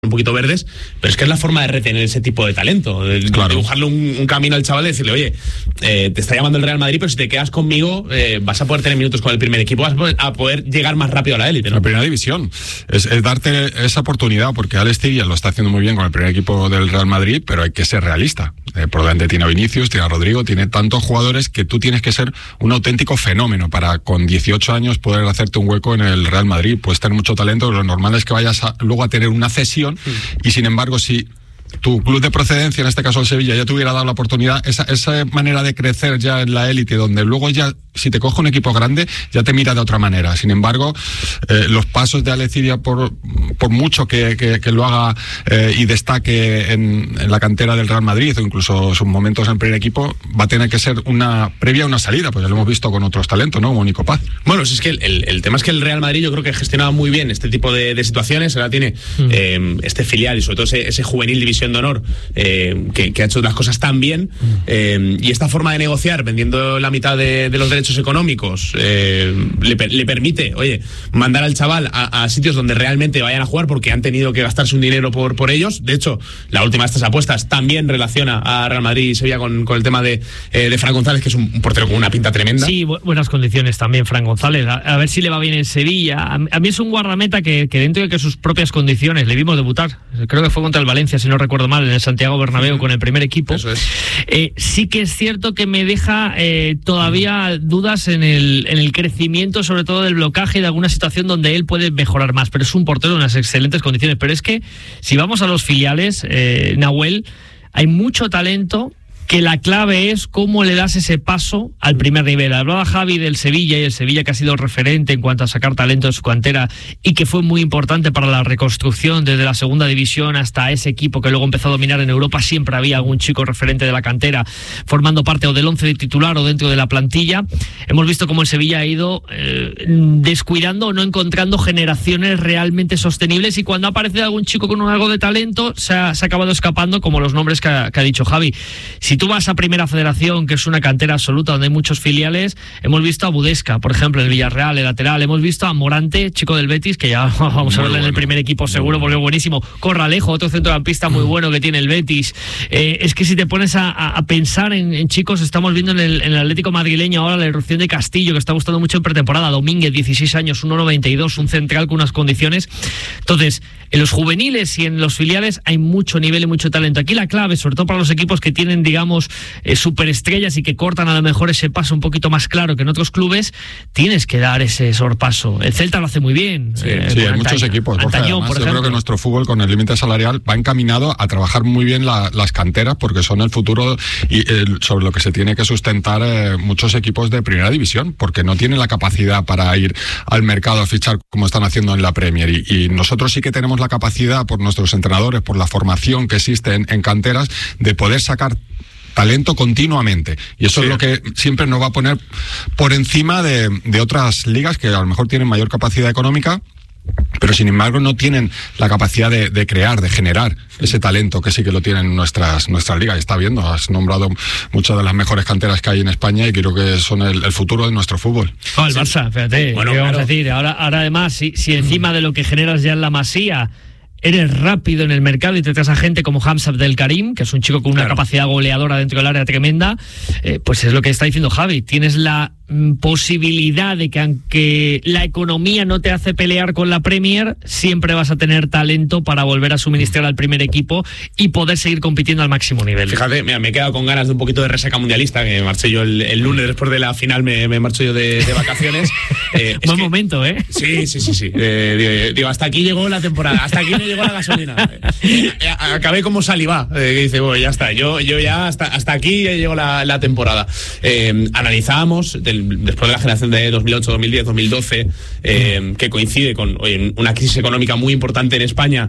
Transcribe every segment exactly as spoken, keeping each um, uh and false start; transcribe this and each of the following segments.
un poquito verdes, pero es que es la forma de retener ese tipo de talento, de, claro. de dibujarle un, un camino al chaval, de decirle, oye, eh, te está llamando el Real Madrid, pero si te quedas conmigo eh, vas a poder tener minutos con el primer equipo, vas a poder, a poder llegar más rápido a la élite, ¿no? La primera división, es, es darte esa oportunidad, porque Alex Telles lo está haciendo muy bien con el primer equipo del Real Madrid, pero hay que ser realista. Eh, por delante tiene a Vinicius, tiene a Rodrigo, tiene tantos jugadores que tú tienes que ser un auténtico fenómeno para con dieciocho años poder hacerte un hueco en el Real Madrid. Puedes tener mucho talento, lo normal es que vayas a, luego a tener una cesión, mm. y sin embargo, si tu club de procedencia, en este caso el Sevilla, ya te hubiera dado la oportunidad, esa, esa manera de crecer ya en la élite, donde luego ya, si te coge un equipo grande, ya te mira de otra manera. Sin embargo, eh, los pasos de Alex Telles, por, por mucho que, que, que lo haga eh, y destaque en, en la cantera del Real Madrid, o incluso sus momentos en primer equipo, va a tener que ser una previa a una salida, pues ya lo hemos visto con otros talentos, ¿no? Como Nico Paz. Bueno, si es que el, el, el tema es que el Real Madrid yo creo que gestionaba muy bien este tipo de, de situaciones, ahora tiene mm. eh, este filial y sobre todo ese, ese juvenil división de honor eh, que, que ha hecho las cosas tan bien, eh, y esta forma de negociar vendiendo la mitad de, de los derechos económicos eh, le, le permite, oye, mandar al chaval a, a sitios donde realmente vayan a jugar porque han tenido que gastarse un dinero por, por ellos. De hecho, la última de estas apuestas también relaciona a Real Madrid y Sevilla con, con el tema de, eh, de Fran González, que es un, un portero con una pinta tremenda. Sí, bu- buenas condiciones también Fran González, a, a ver si le va bien en Sevilla. A, a mí es un guardameta que, que dentro de que sus propias condiciones le vimos debutar, creo que fue contra el Valencia, si no recuerdo mal, en el Santiago Bernabéu, uh-huh, con el primer equipo. Eso es. Eh, sí que es cierto que me deja eh, todavía dudas en el, en el crecimiento, sobre todo del blocaje y de alguna situación donde él puede mejorar más, pero es un portero en unas excelentes condiciones. Pero es que si vamos a los filiales, eh, Nahuel, hay mucho talento, que la clave es cómo le das ese paso al primer nivel. Hablaba Javi del Sevilla, y el Sevilla que ha sido referente en cuanto a sacar talento de su cantera y que fue muy importante para la reconstrucción desde la segunda división hasta ese equipo que luego empezó a dominar en Europa. Siempre había algún chico referente de la cantera formando parte o del once de titular o dentro de la plantilla. Hemos visto cómo el Sevilla ha ido eh, descuidando o no encontrando generaciones realmente sostenibles, y cuando ha aparecido algún chico con algo de talento se ha, se ha acabado escapando, como los nombres que ha, que ha dicho Javi. Si tú vas a Primera Federación, que es una cantera absoluta donde hay muchos filiales, hemos visto a Budesca, por ejemplo, en el Villarreal, el lateral, hemos visto a Morante, chico del Betis, que ya vamos a verlo en el primer equipo seguro, porque es buenísimo. Corralejo, otro centrocampista muy bueno que tiene el Betis. Eh, es que si te pones a, a pensar en, en chicos, estamos viendo en el, en el Atlético madrileño ahora la irrupción de Castillo, que está gustando mucho en pretemporada. Domínguez, dieciséis años, uno noventa y dos, un central con unas condiciones. Entonces, en los juveniles y en los filiales hay mucho nivel y mucho talento. Aquí la clave, sobre todo para los equipos que tienen, digamos, eh, superestrellas y que cortan a lo mejor ese paso un poquito más claro que en otros clubes, tienes que dar ese sorpaso. El Celta lo hace muy bien. Sí, eh, sí hay Antaño, muchos equipos. Borja, Antañón, además, por yo ejemplo. creo que nuestro fútbol con el límite salarial va encaminado a trabajar muy bien la, las canteras, porque son el futuro y el, sobre lo que se tiene que sustentar eh, muchos equipos de primera división, porque no tienen la capacidad para ir al mercado a fichar como están haciendo en la Premier, y, y nosotros sí que tenemos la capacidad, por nuestros entrenadores, por la formación que existe en, en canteras, de poder sacar talento continuamente, y eso sí. es lo que siempre nos va a poner por encima de, de otras ligas que a lo mejor tienen mayor capacidad económica, pero sin embargo no tienen la capacidad de, de crear, de generar ese talento que sí que lo tienen nuestras nuestras ligas. Está viendo, has nombrado muchas de las mejores canteras que hay en España y creo que son el, el futuro de nuestro fútbol. Oh, el Barça, fíjate, bueno, ¿qué vamos claro. a decir? Ahora, ahora además, si, si encima de lo que generas ya en la Masía eres rápido en el mercado y te traes a gente como Hamza Abdelkarim, que es un chico con una claro. capacidad goleadora dentro del área tremenda, eh, pues es lo que está diciendo Javi. Tienes la mm, posibilidad de que, aunque la economía no te hace pelear con la Premier, siempre vas a tener talento para volver a suministrar al primer equipo y poder seguir compitiendo al máximo nivel. Fíjate, mira, me he quedado con ganas de un poquito de resaca mundialista, que me marché yo el, el lunes después de la final, me, me marcho yo de, de vacaciones. Eh, Buen que, momento, ¿eh? Sí, sí, sí, sí. Eh, digo, digo, hasta aquí llegó la temporada, hasta aquí llegó la gasolina. Eh, eh, acabé como Salivá, eh, que dice, bueno, ya está, yo, yo ya hasta, hasta aquí llegó la, la temporada. Eh, analizábamos, del, después de la generación de dos mil ocho, dos mil diez, dos mil doce, eh, que coincide con oye, una crisis económica muy importante en España,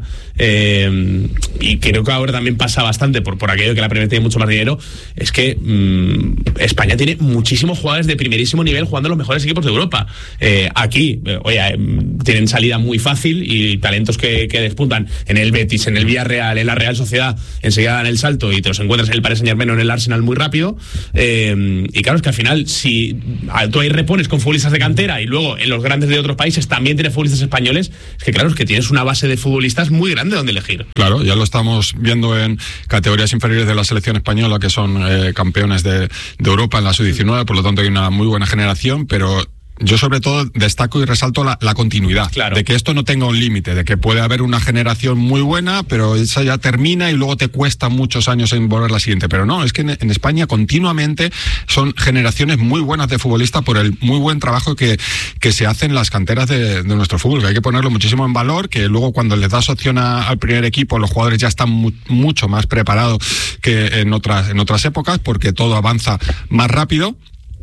eh, y creo que ahora también pasa bastante por, por aquello que la Premier tiene mucho más dinero, es que mmm, España tiene muchísimos jugadores de primerísimo nivel jugando en los mejores equipos de Europa. Eh, aquí, eh, oye, eh, tienen salida muy fácil y talentos que, que despuntan en el Betis, en el Villarreal, en la Real Sociedad, enseguida dan el salto y te los encuentras en el Paris Saint-Germain o en el Arsenal muy rápido. Eh, y claro, es que al final, si tú ahí repones con futbolistas de cantera y luego en los grandes de otros países también tienes futbolistas españoles, es que claro, es que tienes una base de futbolistas muy grande donde elegir. Claro, ya lo estamos viendo en categorías inferiores de la selección española, que son eh, campeones de, de Europa en la sub diecinueve, por lo tanto hay una muy buena generación, pero yo sobre todo destaco y resalto la, la continuidad, claro, de que esto no tenga un límite, de que puede haber una generación muy buena, pero esa ya termina y luego te cuesta muchos años en volver la siguiente. Pero no, es que en, en España continuamente son generaciones muy buenas de futbolistas por el muy buen trabajo que, que se hace en las canteras de, de nuestro fútbol, que hay que ponerlo muchísimo en valor, que luego cuando les das opción a, al primer equipo, los jugadores ya están mu, mucho más preparados que en otras, en otras épocas, porque todo avanza más rápido.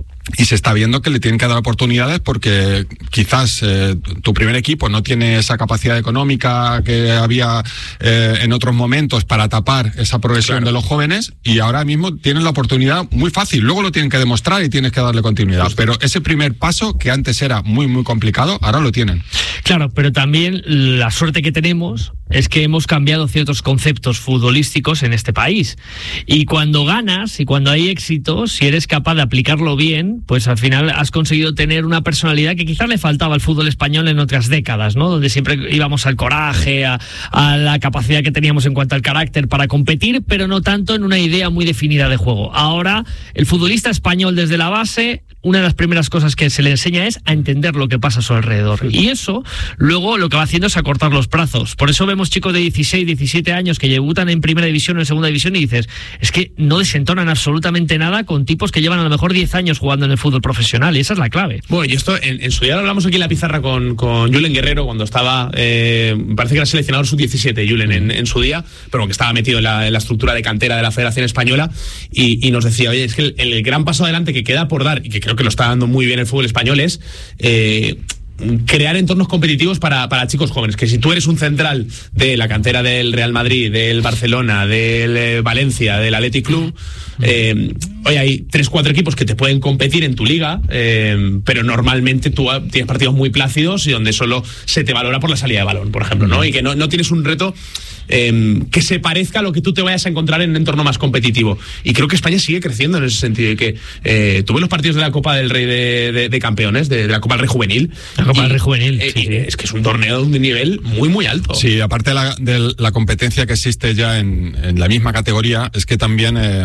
Y se está viendo que le tienen que dar oportunidades porque quizás eh, tu primer equipo no tiene esa capacidad económica que había eh, en otros momentos para tapar esa progresión, claro, de los jóvenes, y ahora mismo tienen la oportunidad muy fácil. Luego lo tienen que demostrar y tienes que darle continuidad. Justo. Pero ese primer paso, que antes era muy, muy complicado, ahora lo tienen. Claro, pero también la suerte que tenemos es que hemos cambiado ciertos conceptos futbolísticos en este país. Y cuando ganas y cuando hay éxito, si eres capaz de aplicarlo bien, pues al final has conseguido tener una personalidad que quizás le faltaba al fútbol español en otras décadas, ¿no? Donde siempre íbamos al coraje, a, a la capacidad que teníamos en cuanto al carácter para competir, pero no tanto en una idea muy definida de juego. Ahora, el futbolista español desde la base, una de las primeras cosas que se le enseña es a entender lo que pasa a su alrededor. Y eso, luego, lo que va haciendo es acortar los plazos. Por eso vemos chicos de dieciséis, diecisiete años que debutan en primera división o en segunda división y dices, es que no desentonan absolutamente nada con tipos que llevan a lo mejor diez años jugando en el fútbol profesional, y esa es la clave. Bueno, y esto, en, en su día lo hablamos aquí en la pizarra con, con Julen Guerrero, cuando estaba, eh, parece que era seleccionador sub diecisiete, Julen, en, en su día, pero que estaba metido en la, en la estructura de cantera de la Federación Española, y, y nos decía, oye, es que el, el gran paso adelante que queda por dar, y que creo que lo está dando muy bien el fútbol español, es eh, crear entornos competitivos para, para chicos jóvenes, que si tú eres un central de la cantera del Real Madrid, del Barcelona, del eh, Valencia, del Athletic Club, eh, oye, hay tres, cuatro equipos que te pueden competir en tu liga, eh, pero normalmente tú tienes partidos muy plácidos y donde solo se te valora por la salida de balón, por ejemplo, ¿no? Y que no, no tienes un reto Eh, que se parezca a lo que tú te vayas a encontrar en un entorno más competitivo. Y creo que España sigue creciendo en ese sentido, y que eh, tuve los partidos de la Copa del Rey de, de, de Campeones, de, de la Copa del Rey Juvenil. La Copa y, del Rey Juvenil, eh, sí, sí. Es que es un torneo de un nivel muy, muy alto. Sí, aparte de la, de la competencia que existe ya en, en la misma categoría, es que también eh,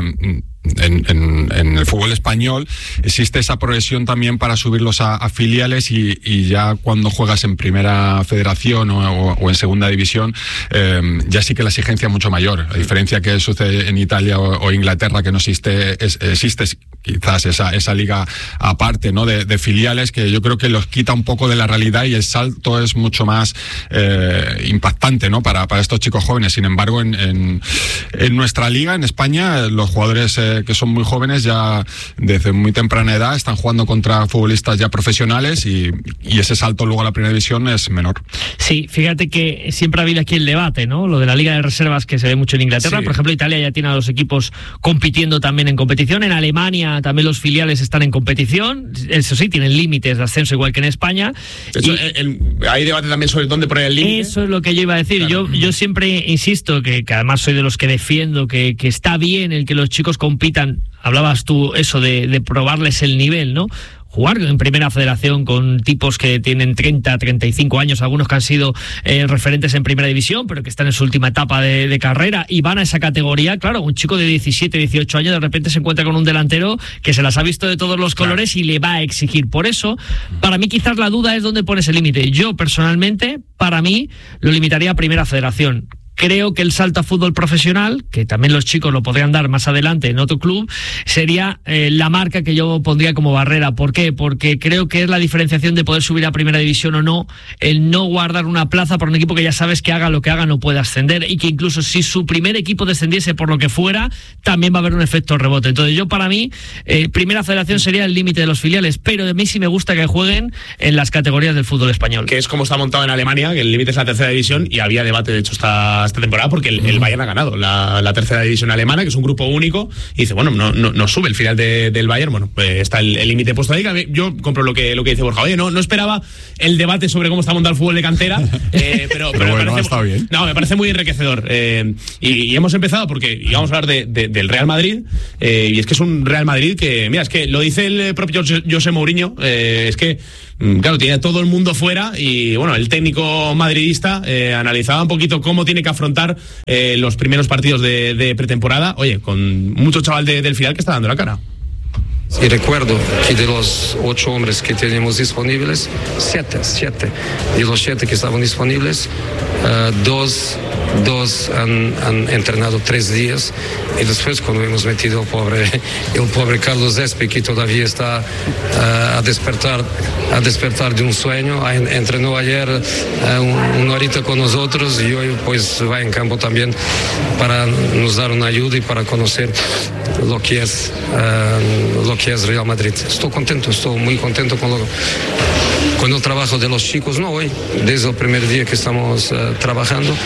en, en, en el fútbol español existe esa progresión también para subirlos a, a filiales, y, y ya cuando juegas en primera federación o, o, o en segunda división, eh, ya sí que la exigencia es mucho mayor. A diferencia que sucede en Italia o, o Inglaterra, que no existe, es, existe quizás esa, esa liga aparte, ¿no? De, de filiales, que yo creo que los quita un poco de la realidad, y el salto es mucho más eh, impactante, ¿no? Para, para estos chicos jóvenes. Sin embargo, en, en, en nuestra liga, en España, los jugadores eh, que son muy jóvenes ya desde muy temprana edad están jugando contra futbolistas ya profesionales, y, y ese salto luego a la primera división es menor. Sí, fíjate que siempre ha habido aquí el debate, ¿no? Lo de la liga de reservas, que se ve mucho en Inglaterra. Sí. Por ejemplo, Italia ya tiene a los equipos compitiendo también en competición. En Alemania también los filiales están en competición. Eso sí, tienen límites de ascenso igual que en España. De hecho, y el, hay debate también sobre dónde poner el límite. Eso es lo que yo iba a decir. Claro. Yo, yo siempre insisto que, que además soy de los que defiendo que, que está bien el que los chicos compitan. Hablabas tú eso de, de probarles el nivel, ¿no? Jugar en primera federación con tipos que tienen treinta, treinta y cinco años, algunos que han sido eh, referentes en primera división, pero que están en su última etapa de, de carrera y van a esa categoría. Claro, un chico de diecisiete, dieciocho años de repente se encuentra con un delantero que se las ha visto de todos los colores, claro, y le va a exigir. Por eso, para mí quizás la duda es dónde pones el límite. Yo personalmente, para mí, lo limitaría a primera federación. Creo que el salto a fútbol profesional, que también los chicos lo podrían dar más adelante en otro club, sería eh, la marca que yo pondría como barrera. ¿Por qué? Porque creo que es la diferenciación de poder subir a primera división o no, el no guardar una plaza por un equipo que ya sabes que haga lo que haga no puede ascender, y que incluso si su primer equipo descendiese por lo que fuera, también va a haber un efecto rebote. Entonces yo, para mí, eh, primera federación sería el límite de los filiales, pero de mí sí me gusta que jueguen en las categorías del fútbol español. Que es como está montado en Alemania, que el límite es la tercera división, y había debate, de hecho, esta esta, esta temporada porque el, el Bayern ha ganado la, la tercera división alemana, que es un grupo único, y dice, bueno, no, no, no sube el final de, del Bayern, bueno, pues está el límite puesto ahí. Yo compro lo que, lo que dice Borja. Oye, no, no esperaba el debate sobre cómo está montado el fútbol de cantera, eh, pero, pero, pero bueno, me parece, está bien. No, me parece muy enriquecedor. Eh, y, y hemos empezado porque íbamos a hablar de, de, del Real Madrid, eh, y es que es un Real Madrid que, mira, es que lo dice el propio José Mourinho, eh, es que, claro, tiene a todo el mundo fuera y, bueno, el técnico madridista eh, analizaba un poquito cómo tiene que afrontar eh, los primeros partidos de, de pretemporada, oye, con mucho chaval de, del final que está dando la cara. Y recuerdo que de los ocho hombres que teníamos disponibles, siete, siete, de los siete que estaban disponibles, uh, dos, dos han, han entrenado tres días y después cuando hemos metido el pobre, el pobre Carlos Espe, que todavía está uh, a despertar, a despertar de un sueño, entrenó ayer uh, un, una horita con nosotros y hoy pues va en campo también para nos dar una ayuda y para conocer lo que es uh, lo que es Real Madrid. Estoy contento, estoy muy contento con, lo, con el trabajo de los chicos, no hoy, desde el primer día que estamos uh, trabajando.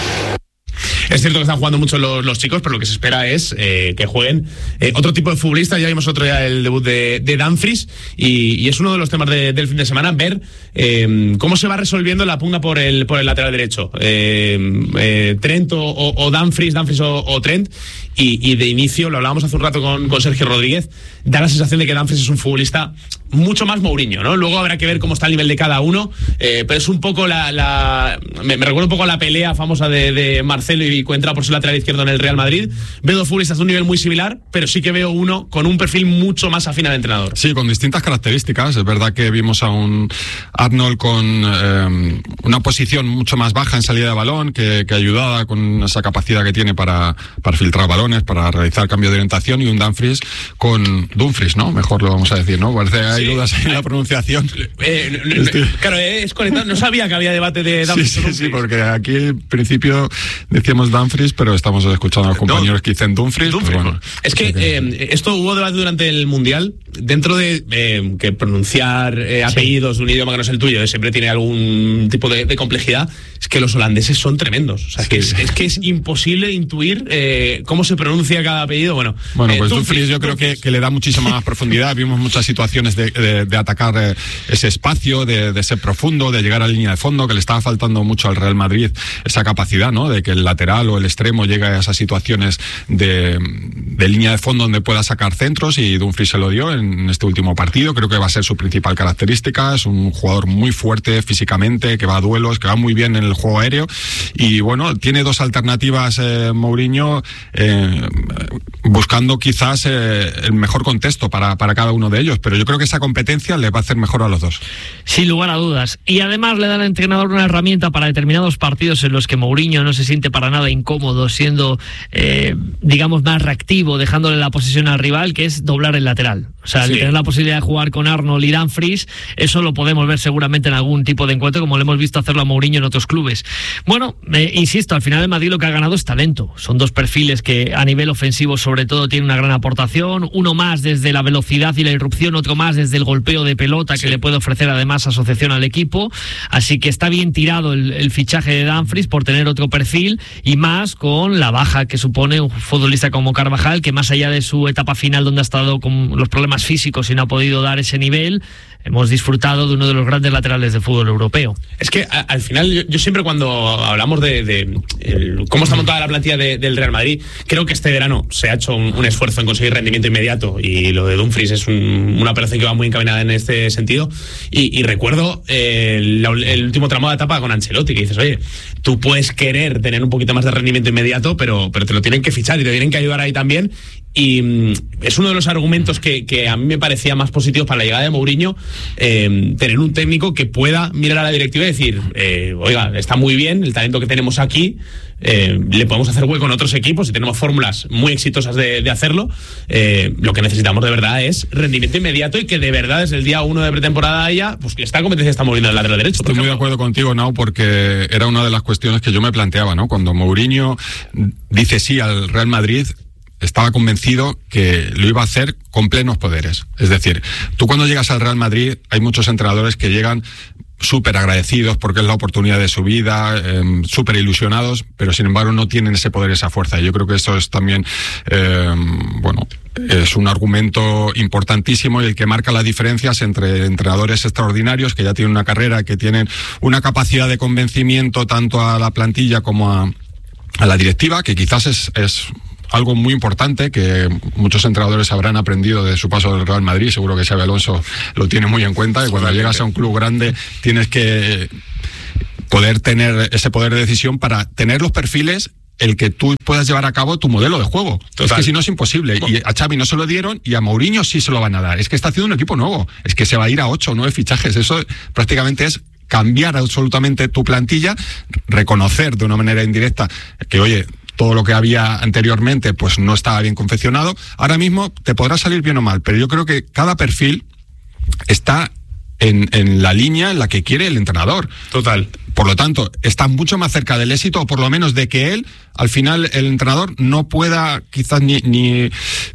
Es cierto que están jugando mucho los, los chicos, pero lo que se espera es eh, que jueguen eh, otro tipo de futbolistas. Ya vimos otro día el debut de, de Dumfries y, y es uno de los temas de, del fin de semana, ver eh, cómo se va resolviendo la pugna por el, por el lateral derecho. Eh, eh, Trent o, o, o Dumfries, Dumfries o, o Trent. Y, y de inicio, lo hablábamos hace un rato con, con Sergio Rodríguez, da la sensación de que Dumfries es un futbolista mucho más Mourinho, ¿no? Luego habrá que ver cómo está el nivel de cada uno, eh, pero es un poco la... la me, me recuerda un poco a la pelea famosa de, de Marcelo y Coentrao por su lateral izquierdo en el Real Madrid. Veo dos futbolistas de un nivel muy similar, pero sí que veo uno con un perfil mucho más afín al entrenador. Sí, con distintas características. Es verdad que vimos a un Arnold con eh, una posición mucho más baja en salida de balón, que, que ayudada con esa capacidad que tiene para, para filtrar balones, para realizar cambio de orientación, y un Dumfries con Dumfries, ¿no? Mejor lo vamos a decir, ¿no? Parece que hay sí. dudas en la pronunciación. Eh, no, no, este... Claro, es conectado. No sabía que había debate de Dumfries. Sí, sí, sí, porque aquí al principio decíamos Dumfries, pero estamos escuchando a los compañeros no, que dicen Dumfries. Dumfries pues bueno, es que eh, esto hubo debate durante el Mundial, dentro de eh, que pronunciar eh, apellidos sí. de un idioma que no es el tuyo, eh, siempre tiene algún tipo de, de complejidad. Es que los holandeses son tremendos. O sea, sí, que es, sí. es que es imposible intuir eh, cómo se pronuncia cada apellido. Bueno, bueno pues eh, Dumfries yo creo que, que le da muchísima más profundidad. Vimos muchas situaciones de, de, de atacar eh, ese espacio, de, de ser profundo, de llegar a la línea de fondo, que le estaba faltando mucho al Real Madrid esa capacidad, ¿no? De que el lateral o el extremo llegue a esas situaciones de, de línea de fondo donde pueda sacar centros, y Dumfries se lo dio en este último partido. Creo que va a ser su principal característica. Es un jugador muy fuerte físicamente, que va a duelos, que va muy bien en el juego aéreo, y bueno, tiene dos alternativas eh, Mourinho, eh, buscando quizás eh, el mejor contexto para, para cada uno de ellos, pero yo creo que esa competencia le va a hacer mejor a los dos. Sin lugar a dudas. Y además le da al entrenador una herramienta para determinados partidos en los que Mourinho no se siente para nada incómodo, siendo, eh, digamos, más reactivo, dejándole la posesión al rival, que es doblar el lateral. O sea, sí. el tener la posibilidad de jugar con Arnold y Dumfries, eso lo podemos ver seguramente en algún tipo de encuentro, como lo hemos visto hacerlo a Mourinho en otros clubes. Bueno, eh, insisto, al final el Madrid lo que ha ganado es talento. Son dos perfiles que a nivel ofensivo sobre todo tienen una gran aportación, uno más desde la velocidad y la irrupción, otro más desde el golpeo de pelota, que sí. le puede ofrecer además asociación al equipo, así que está bien tirado el, el fichaje de Dumfries por tener otro perfil, y más con la baja que supone un futbolista como Carvajal, que más allá de su etapa final donde ha estado con los problemas físicos y no ha podido dar ese nivel, hemos disfrutado de uno de los grandes laterales del fútbol europeo. Es que a, al final yo, yo siempre cuando hablamos de, de el, cómo está montada la plantilla de, del Real Madrid, creo que este verano se ha hecho un, un esfuerzo en conseguir rendimiento inmediato, y lo de Dumfries es un, una operación que va muy encaminada en este sentido, y, y recuerdo eh, el, el último tramo de etapa con Ancelotti, que dices, oye, tú puedes querer tener un poquito más de rendimiento inmediato, pero, pero te lo tienen que fichar y te tienen que ayudar ahí también. Y mm, es uno de los argumentos que, que a mí me parecía más positivos para la llegada de Mourinho, eh, tener un técnico que pueda mirar a la directiva y decir, eh, oiga, está muy bien el talento que tenemos aquí, eh, le podemos hacer hueco en otros equipos y tenemos fórmulas muy exitosas de, de hacerlo, eh, lo que necesitamos de verdad es rendimiento inmediato, y que de verdad desde el día uno de pretemporada haya, pues que esta competencia está moviendo el lateral derecho. Estoy muy de acuerdo contigo, Nau, porque era una de las cuestiones que yo me planteaba, ¿no? Cuando Mourinho dice sí al Real Madrid, estaba convencido que lo iba a hacer con plenos poderes. Es decir, tú cuando llegas al Real Madrid, hay muchos entrenadores que llegan súper agradecidos porque es la oportunidad de su vida, eh, súper ilusionados, pero sin embargo no tienen ese poder, esa fuerza. Y yo creo que eso es también, eh, bueno, es un argumento importantísimo y el que marca las diferencias entre entrenadores extraordinarios que ya tienen una carrera, que tienen una capacidad de convencimiento tanto a la plantilla como a, a la directiva, que quizás es... es algo muy importante que muchos entrenadores habrán aprendido de su paso del Real Madrid. Seguro que Xabi Alonso lo tiene muy en cuenta, que cuando llegas a un club grande tienes que poder tener ese poder de decisión para tener los perfiles, el que tú puedas llevar a cabo tu modelo de juego. Total. Es que si no es imposible. Y a Xavi no se lo dieron y a Mourinho sí se lo van a dar. Es que está haciendo un equipo nuevo. Es que se va a ir a ocho o nueve fichajes. Eso prácticamente es cambiar absolutamente tu plantilla, reconocer de una manera indirecta que, oye, todo lo que había anteriormente pues no estaba bien confeccionado. Ahora mismo te podrá salir bien o mal, pero yo creo que cada perfil está en, en la línea en la que quiere el entrenador. Total. Por lo tanto, está mucho más cerca del éxito, o por lo menos de que él, al final, el entrenador no pueda quizás ni... ni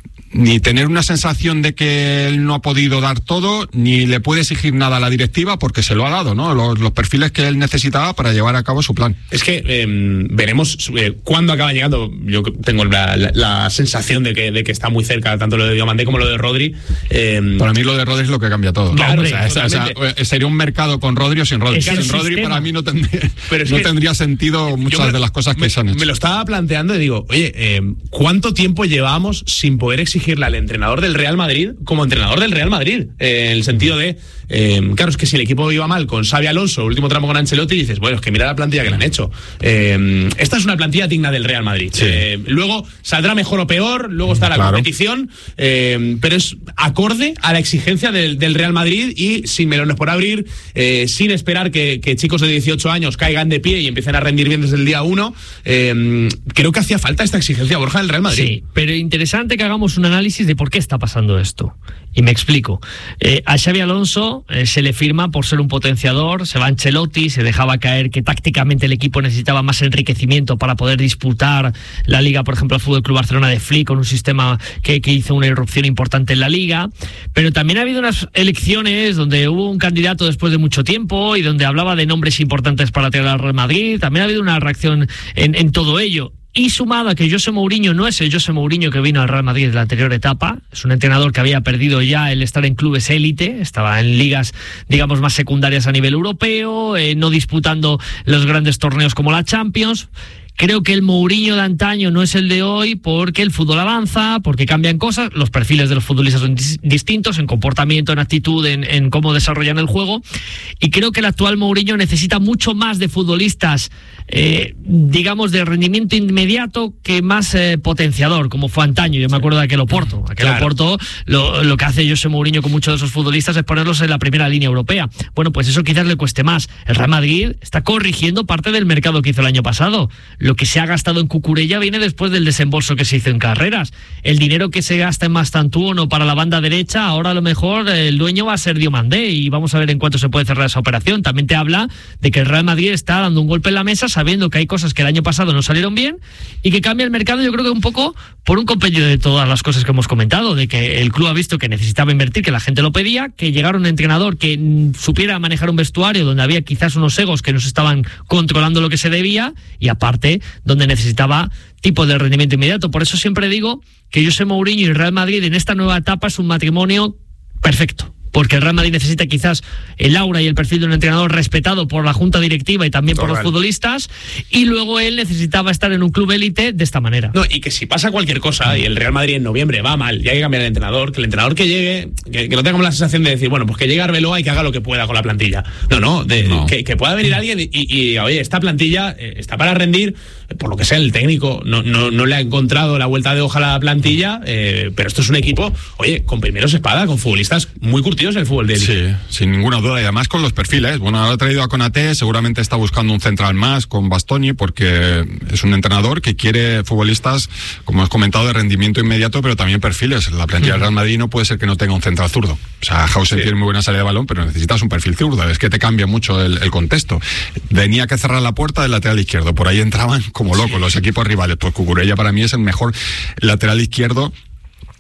ni tener una sensación de que él no ha podido dar todo, ni le puede exigir nada a la directiva porque se lo ha dado, ¿no? Los, los perfiles que él necesitaba para llevar a cabo su plan. Es que eh, veremos eh, cuándo acaba llegando. Yo tengo la, la, la sensación de que, de que está muy cerca, tanto lo de Diomandé como lo de Rodri. Eh, para mí lo de Rodri es lo que cambia todo. Claro, o sea, esa, esa, sería un mercado con Rodri o sin Rodri. Es sin Rodri sistema. Para mí no tendría, Pero es no que tendría sentido muchas me, de las cosas que me, se han hecho. Me lo estaba planteando y digo, oye, eh, ¿cuánto tiempo llevamos sin poder exigirle al entrenador del Real Madrid como entrenador del Real Madrid? Eh, en el sentido de, eh, claro, es que si el equipo iba mal con Xabi Alonso, último tramo con Ancelotti, dices, bueno, es que mira la plantilla que le han hecho. Eh, esta es una plantilla digna del Real Madrid. Sí. Eh, luego saldrá mejor o peor, luego está la claro. competición, eh, pero es acorde a la exigencia del, del Real Madrid y sin melones por abrir, eh, sin esperar que, que chicos de dieciocho años caigan de pie y empiecen a rendir bien desde el día uno. Eh, creo que hacía falta esta exigencia, Borja, del Real Madrid. Sí, pero interesante que hagamos un análisis de por qué está pasando esto. Y me explico. Eh, a Xabi Alonso eh, se le firma por ser un potenciador, se va Ancelotti, se dejaba caer que tácticamente el equipo necesitaba más enriquecimiento para poder disputar la Liga, por ejemplo, el Fútbol Club Barcelona de Flick, con un sistema que, que hizo una irrupción importante en la Liga. Pero también ha habido unas elecciones donde hubo un candidato después de mucho tiempo y donde hablaba de nombres importantes para traer al Real Madrid. También ha habido una reacción en, en todo ello. Y sumado a que José Mourinho no es el José Mourinho que vino al Real Madrid en la anterior etapa, es un entrenador que había perdido ya el estar en clubes élite, estaba en ligas, digamos, más secundarias a nivel europeo, eh, no disputando los grandes torneos como la Champions. Creo que el Mourinho de antaño no es el de hoy porque el fútbol avanza, porque cambian cosas, los perfiles de los futbolistas son dis- distintos en comportamiento, en actitud, en, en cómo desarrollan el juego, y creo que el actual Mourinho necesita mucho más de futbolistas, eh, digamos, de rendimiento inmediato que más eh, potenciador, como fue antaño. Yo me acuerdo de aquel Oporto. Aquel Claro. Oporto, lo, lo que hace José Mourinho con muchos de esos futbolistas es ponerlos en la primera línea europea. Bueno, pues eso quizás le cueste más. El Real Madrid está corrigiendo parte del mercado que hizo el año pasado. Lo que se ha gastado en Cucurella viene después del desembolso que se hizo en Carreras. El dinero que se gasta en Mastantuono para la banda derecha, ahora a lo mejor el dueño va a ser Diomandé y vamos a ver en cuánto se puede cerrar esa operación. También te habla de que el Real Madrid está dando un golpe en la mesa sabiendo que hay cosas que el año pasado no salieron bien y que cambia el mercado, yo creo que un poco por un compendio de todas las cosas que hemos comentado, de que el club ha visto que necesitaba invertir, que la gente lo pedía, que llegara un entrenador que mm, supiera manejar un vestuario donde había quizás unos egos que no se estaban controlando lo que se debía y aparte donde necesitaba tipo de rendimiento inmediato. Por eso siempre digo que José Mourinho y Real Madrid en esta nueva etapa es un matrimonio perfecto. Porque el Real Madrid necesita quizás el aura y el perfil de un entrenador respetado por la junta directiva y también por Total. los futbolistas, y luego él necesitaba estar en un club élite de esta manera. No, y que si pasa cualquier cosa y el Real Madrid en noviembre va mal y hay que cambiar el entrenador, que el entrenador que llegue, que, que no tengamos la sensación de decir, bueno, pues que llegue Arbeloa y que haga lo que pueda con la plantilla. No, no, de, No. Que, que pueda venir alguien y, y, y, oye, esta plantilla eh, está para rendir, por lo que sea el técnico, no, no, no le ha encontrado la vuelta de hoja a la plantilla, eh, pero esto es un equipo, oye, con primeros espada, con futbolistas muy curtidos en el fútbol de élite. Sí, sin ninguna duda, y además con los perfiles. Bueno, ahora ha traído a Konaté, seguramente está buscando un central más con Bastoni, porque es un entrenador que quiere futbolistas, como has comentado, de rendimiento inmediato, pero también perfiles. La plantilla del Real Madrid no puede ser que no tenga un central zurdo. O sea, Hausen Sí. tiene muy buena salida de balón, pero necesitas un perfil zurdo. Es que te cambia mucho el, el contexto. Tenía que cerrar la puerta del lateral izquierdo, por ahí entraban como locos los equipos rivales. Pues Cucurella para mí es el mejor lateral izquierdo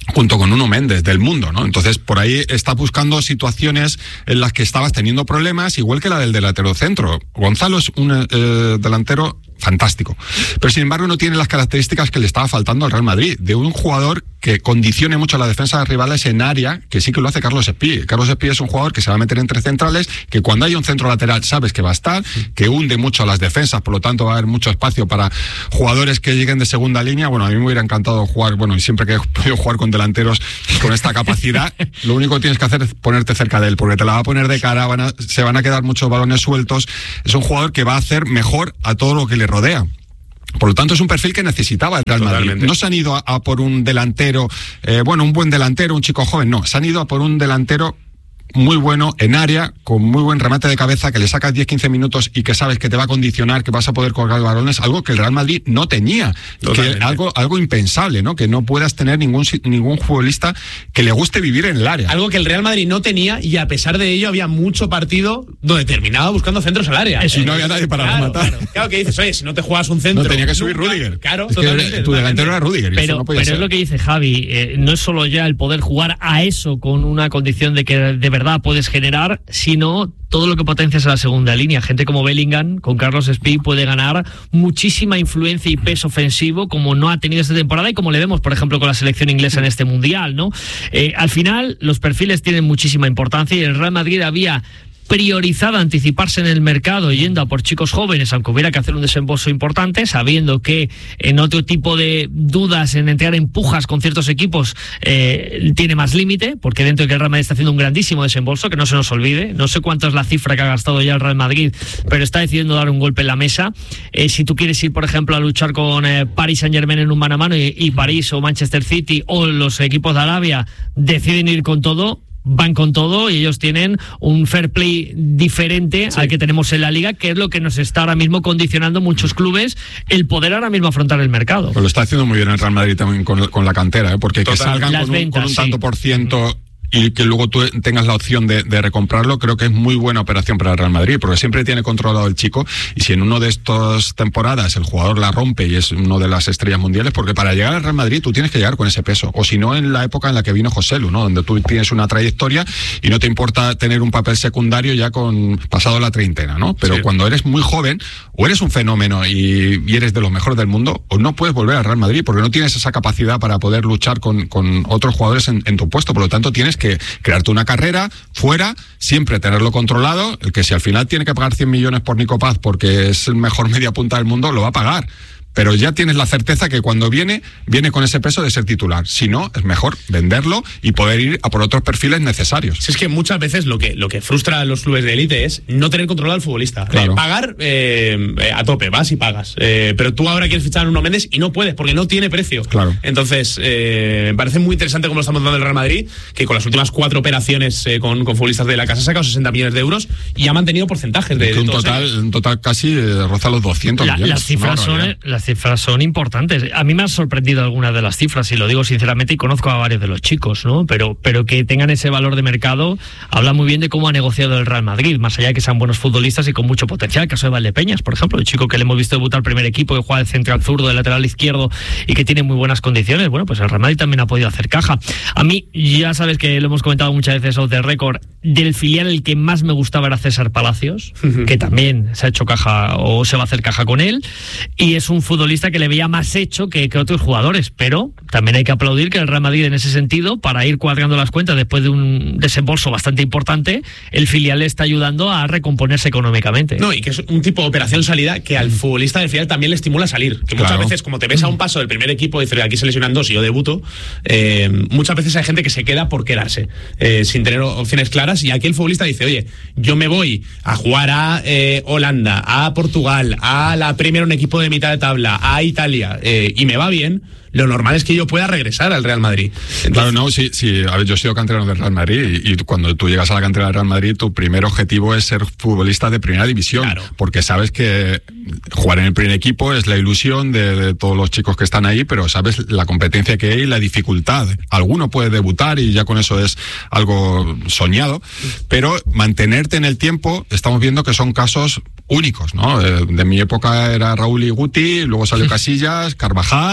junto con Nuno Méndez del mundo, ¿no? Entonces, por ahí estás buscando situaciones en las que estabas teniendo problemas, igual que la del delantero centro. Gonzalo es un eh, delantero fantástico, pero sin embargo no tiene las características que le estaba faltando al Real Madrid, de un jugador que condicione mucho a la defensa de rivales en área, que sí que lo hace Carlos Espí. Carlos Espí es un jugador que se va a meter entre centrales, que cuando hay un centro lateral sabes que va a estar, que hunde mucho a las defensas, por lo tanto va a haber mucho espacio para jugadores que lleguen de segunda línea. Bueno, a mí me hubiera encantado jugar, bueno, y siempre que he podido jugar con delanteros con esta capacidad, lo único que tienes que hacer es ponerte cerca de él, porque te la va a poner de cara, van a, se van a quedar muchos balones sueltos. Es un jugador que va a hacer mejor a todo lo que le rodea. Por lo tanto, es un perfil que necesitaba el Real Madrid. No se han ido a, a por un delantero, eh, bueno, un buen delantero, un chico joven, no. Se han ido a por un delantero muy bueno en área, con muy buen remate de cabeza, que le sacas diez quince minutos y que sabes que te va a condicionar, que vas a poder colgar balones, algo que el Real Madrid no tenía, que algo algo impensable, ¿no? Que no puedas tener ningún ningún futbolista que le guste vivir en el área. Algo que el Real Madrid no tenía, y a pesar de ello había mucho partido donde terminaba buscando centros al área. Eso, y no había nadie para claro, rematar. Claro, claro, que dices, oye, si no te juegas un centro... No, tenía que subir nunca, Rüdiger. Claro, es totalmente. Que tu delantero era Rüdiger. Pero, no pero es lo que dice Javi, eh, no es solo ya el poder jugar a eso con una condición de que de verdad puedes generar, sino todo lo que potencias a la segunda línea. Gente como Bellingham, con Carlos Espí, puede ganar muchísima influencia y peso ofensivo, como no ha tenido esta temporada y como le vemos, por ejemplo, con la selección inglesa en este Mundial, ¿no? Eh, al final, los perfiles tienen muchísima importancia y el Real Madrid había priorizado anticiparse en el mercado yendo a por chicos jóvenes, aunque hubiera que hacer un desembolso importante, sabiendo que en otro tipo de dudas en entrar en pujas con ciertos equipos eh, tiene más límite, porque dentro de que el Real Madrid está haciendo un grandísimo desembolso, que no se nos olvide, no sé cuánto es la cifra que ha gastado ya el Real Madrid, pero está decidiendo dar un golpe en la mesa. Eh, si tú quieres ir, por ejemplo, a luchar con eh, Paris Saint-Germain en un mano a mano y, y París o Manchester City o los equipos de Arabia deciden ir con todo, van con todo y ellos tienen un fair play diferente sí. al que tenemos en la Liga, que es lo que nos está ahora mismo condicionando muchos clubes el poder ahora mismo afrontar el mercado. Pues lo está haciendo muy bien el Real Madrid también con, con la cantera, ¿eh? Porque Total. que salgan con un, ventas, con un tanto sí. por ciento y que luego tú tengas la opción de, de recomprarlo, creo que es muy buena operación para el Real Madrid, porque siempre tiene controlado el chico, y si en uno de estas temporadas el jugador la rompe y es uno de las estrellas mundiales, porque para llegar al Real Madrid tú tienes que llegar con ese peso, o si no en la época en la que vino Joselu, ¿no? Donde tú tienes una trayectoria y no te importa tener un papel secundario ya con pasado la treintena, ¿no? Pero sí. cuando eres muy joven, o eres un fenómeno y, y eres de los mejores del mundo, o no puedes volver al Real Madrid, porque no tienes esa capacidad para poder luchar con, con otros jugadores en, en tu puesto, por lo tanto tienes que que crearte una carrera fuera, siempre tenerlo controlado, el que si al final tiene que pagar cien millones por Nico Paz porque es el mejor media punta del mundo, lo va a pagar. Pero ya tienes la certeza que cuando viene, viene con ese peso de ser titular. Si no, es mejor venderlo y poder ir a por otros perfiles necesarios. Si es que muchas veces lo que, lo que frustra a los clubes de élite es no tener controlado al futbolista. Claro. Eh, pagar eh, a tope, vas y pagas. Eh, pero tú ahora quieres fichar a Nuno Méndez y no puedes porque no tiene precio. Claro. Entonces, eh, me parece muy interesante cómo lo estamos dando el Real Madrid, que con las últimas cuatro operaciones eh, con, con futbolistas de la casa ha sacado sesenta millones de euros y ha mantenido porcentajes de, de un total, un total casi eh, roza los doscientos la, millones. Las cifras no, son... Las cifras son importantes. A mí me han sorprendido algunas de las cifras, y lo digo sinceramente, y conozco a varios de los chicos, ¿no? Pero, pero que tengan ese valor de mercado habla muy bien de cómo ha negociado el Real Madrid, más allá de que sean buenos futbolistas y con mucho potencial. El caso de Valdepeñas, por ejemplo, el chico que le hemos visto debutar al primer equipo, que juega de central zurdo, de lateral izquierdo y que tiene muy buenas condiciones. Bueno, pues el Real Madrid también ha podido hacer caja. A mí, ya sabes que lo hemos comentado muchas veces off the record, del filial el que más me gustaba era César Palacios, uh-huh. que también se ha hecho caja o se va a hacer caja con él, y es un futbolista que le veía más hecho que, que otros jugadores, pero también hay que aplaudir que el Real Madrid en ese sentido, para ir cuadrando las cuentas después de un desembolso bastante importante, el filial le está ayudando a recomponerse económicamente. No, y que es un tipo de operación salida que al futbolista del filial también le estimula a salir, que muchas claro. veces, como te ves a un paso del primer equipo y dices, aquí se lesionan dos y yo debuto, eh, muchas veces hay gente que se queda por quedarse, eh, sin tener opciones claras, y aquí el futbolista dice, oye, yo me voy a jugar a eh, Holanda, a Portugal, a la Premier, un equipo de mitad de tabla, a Italia, eh, y me va bien, lo normal es que yo pueda regresar al Real Madrid. Entonces, claro, no, sí, sí, a ver, yo he sido canterano del Real Madrid y, y cuando tú llegas a la cantera del Real Madrid, tu primer objetivo es ser futbolista de primera división, claro. porque sabes que jugar en el primer equipo es la ilusión de, de todos los chicos que están ahí, pero sabes la competencia que hay y la dificultad. Alguno puede debutar y ya con eso es algo soñado, pero mantenerte en el tiempo, estamos viendo que son casos únicos, ¿no? De, de mi época era Raúl y Guti, luego salió Casillas, Carvajal,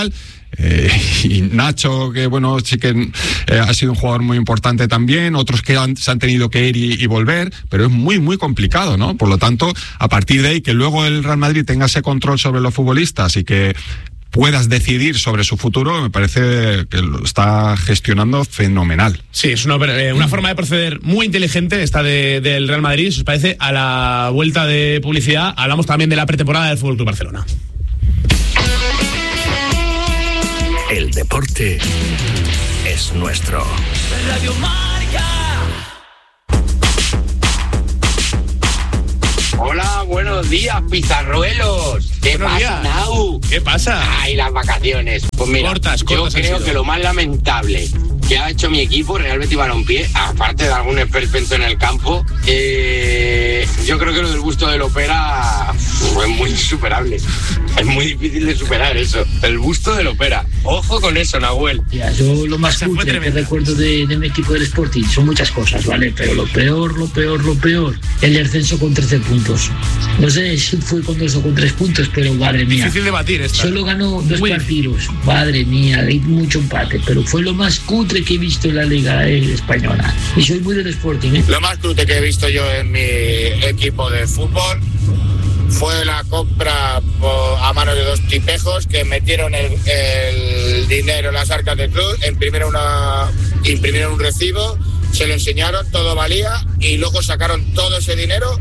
Eh, y Nacho, que bueno, sí que eh, ha sido un jugador muy importante también, otros que han, se han tenido que ir y, y volver, pero es muy, muy complicado, ¿no? Por lo tanto, a partir de ahí, que luego el Real Madrid tenga ese control sobre los futbolistas y que puedas decidir sobre su futuro, me parece que lo está gestionando fenomenal. Sí, es una, una forma de proceder muy inteligente esta de, del Real Madrid. Si os parece, a la vuelta de publicidad hablamos también de la pretemporada del F C Barcelona. El deporte es nuestro. Radio Marca. Hola, buenos días, pizarruelos. ¿Qué buenos pasa, días. Nau? ¿Qué pasa? Ay, las vacaciones. Pues mira, cortas, cortas yo creo que lo más lamentable que ha hecho mi equipo, Real Betis Balompié, aparte de algún esperpento en el campo, eh, yo creo que lo del busto de Lopera fue muy insuperable. Es muy difícil de superar eso. El busto de Lopera. Ojo con eso, Nahuel. Ya, yo lo más cutre que recuerdo de, de mi equipo del Sporting son muchas cosas, ¿vale? Pero lo peor, lo peor, lo peor, el descenso con trece puntos. No sé si fue con dos o con tres puntos, pero madre mía. Difícil de batir esta. Solo ganó dos muy partidos. Madre mía, hay mucho empate, pero fue lo más cutre que he visto en la Liga eh, Española. Y soy muy del Sporting, ¿eh? Lo más cutre que he visto yo en mi equipo de fútbol fue la compra a manos de dos tipejos que metieron el, el dinero en las arcas del club, imprimieron, una, imprimieron un recibo, se lo enseñaron, todo valía, y luego sacaron todo ese dinero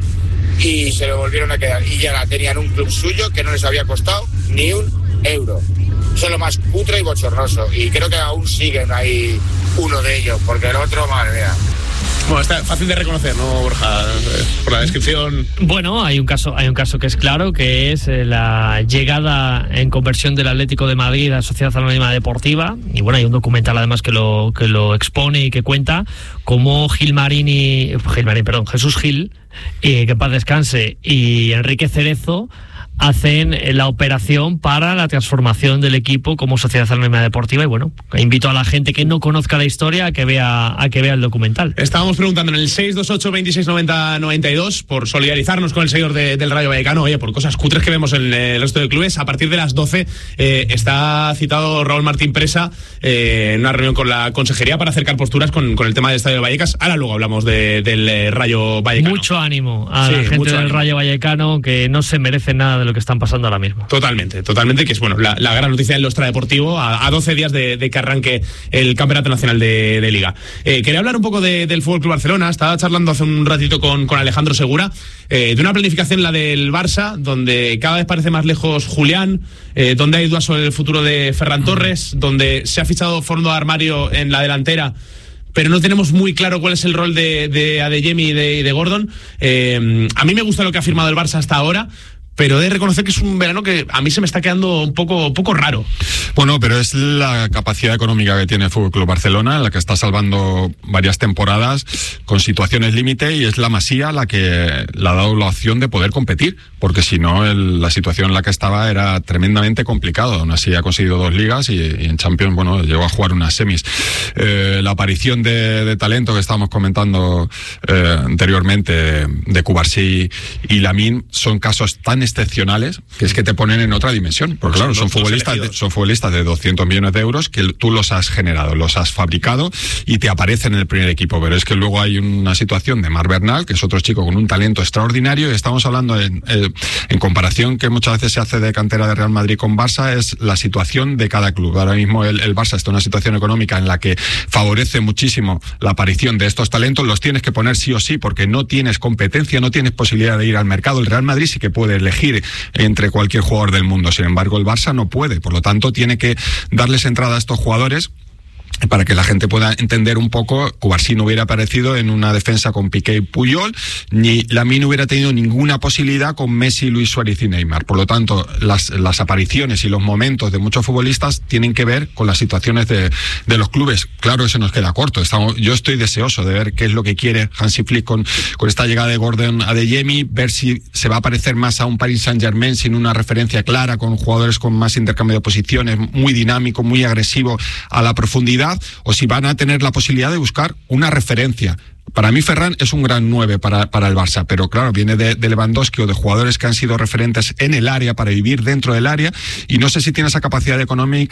y se lo volvieron a quedar. Y ya tenían un club suyo que no les había costado ni un euro. Eso es lo más cutre y bochornoso. Y creo que aún siguen ahí uno de ellos, porque el otro, madre mía. Bueno, está fácil de reconocer, ¿no, Borja? Por la descripción. Bueno, hay un caso, hay un caso que es claro, que es la llegada en conversión del Atlético de Madrid a la Sociedad Anónima Deportiva. Y bueno, hay un documental además que lo, que lo expone y que cuenta cómo Gilmarín y Gilmarín, perdón, Jesús Gil, y que en paz descanse, y Enrique Cerezo hacen la operación para la transformación del equipo como Sociedad Anónima Deportiva. Y bueno, invito a la gente que no conozca la historia a que vea a que vea el documental. Estábamos preguntando en el seis dos ocho, veintiséis noventa, noventa y dos por solidarizarnos con el seguidor de, del Rayo Vallecano, oye, por cosas cutres que vemos en el resto de clubes. A partir de las doce eh, está citado Raúl Martín Presa eh, en una reunión con la consejería para acercar posturas con, con el tema del Estadio de Vallecas. Ahora luego hablamos de, del eh, Rayo Vallecano. Mucho ánimo a sí, la gente del ánimo. Rayo Vallecano, que no se merece nada de lo que están pasando ahora mismo. Totalmente, totalmente, que es bueno la, la gran noticia del extradeportivo a, a doce días de, de que arranque el Campeonato Nacional de, de Liga. Eh, quería hablar un poco de, del F C Barcelona. Estaba charlando hace un ratito con, con Alejandro Segura eh, de una planificación, la del Barça, donde cada vez parece más lejos Julián, eh, donde hay dudas sobre el futuro de Ferran Torres, donde se ha fichado fondo de armario en la delantera, pero no tenemos muy claro cuál es el rol de, de Adeyemi y de, y de Gordon. Eh, a mí me gusta lo que ha firmado el Barça hasta ahora, pero he de reconocer que es un verano que a mí se me está quedando un poco, un poco raro. Bueno, pero es la capacidad económica que tiene el F C Barcelona, la que está salvando varias temporadas con situaciones límite, y es la Masía la que le ha dado la opción de poder competir, porque si no, el, la situación en la que estaba era tremendamente complicado. Aún así ha conseguido dos ligas y, y en Champions, bueno, llegó a jugar unas semis. Eh, la aparición de, de talento que estábamos comentando eh, anteriormente, de Cubarsí y Lamine, son casos tan excepcionales que es que te ponen en otra dimensión, porque claro, son futbolistas de, son futbolistas de doscientos millones de euros que tú los has generado, los has fabricado y te aparecen en el primer equipo. Pero es que luego hay una situación de Marc Bernal, que es otro chico con un talento extraordinario, y estamos hablando en, eh, en comparación que muchas veces se hace de cantera de Real Madrid con Barça, es la situación de cada club. Ahora mismo el, el Barça está en una situación económica en la que favorece muchísimo la aparición de estos talentos, los tienes que poner sí o sí porque no tienes competencia, no tienes posibilidad de ir al mercado. El Real Madrid sí que puede elegir entre cualquier jugador del mundo, sin embargo el Barça no puede, por lo tanto tiene que darles entrada a estos jugadores para que la gente pueda entender un poco. Cubarsí no hubiera aparecido en una defensa con Piqué y Puyol, ni Lamine hubiera tenido ninguna posibilidad con Messi, Luis Suárez y Neymar. Por lo tanto, las, las apariciones y los momentos de muchos futbolistas tienen que ver con las situaciones de, de los clubes. Claro, eso nos queda corto. Estamos, yo estoy deseoso de ver qué es lo que quiere Hansi Flick con, con esta llegada de Gordon Adeyemi, ver si se va a parecer más a un Paris Saint-Germain sin una referencia clara, con jugadores con más intercambio de posiciones, muy dinámico, muy agresivo a la profundidad, o si van a tener la posibilidad de buscar una referencia. Para mí Ferran es un gran nueve para, para el Barça, pero claro, viene de, de Lewandowski o de jugadores que han sido referentes en el área, para vivir dentro del área, y no sé si tiene esa capacidad económica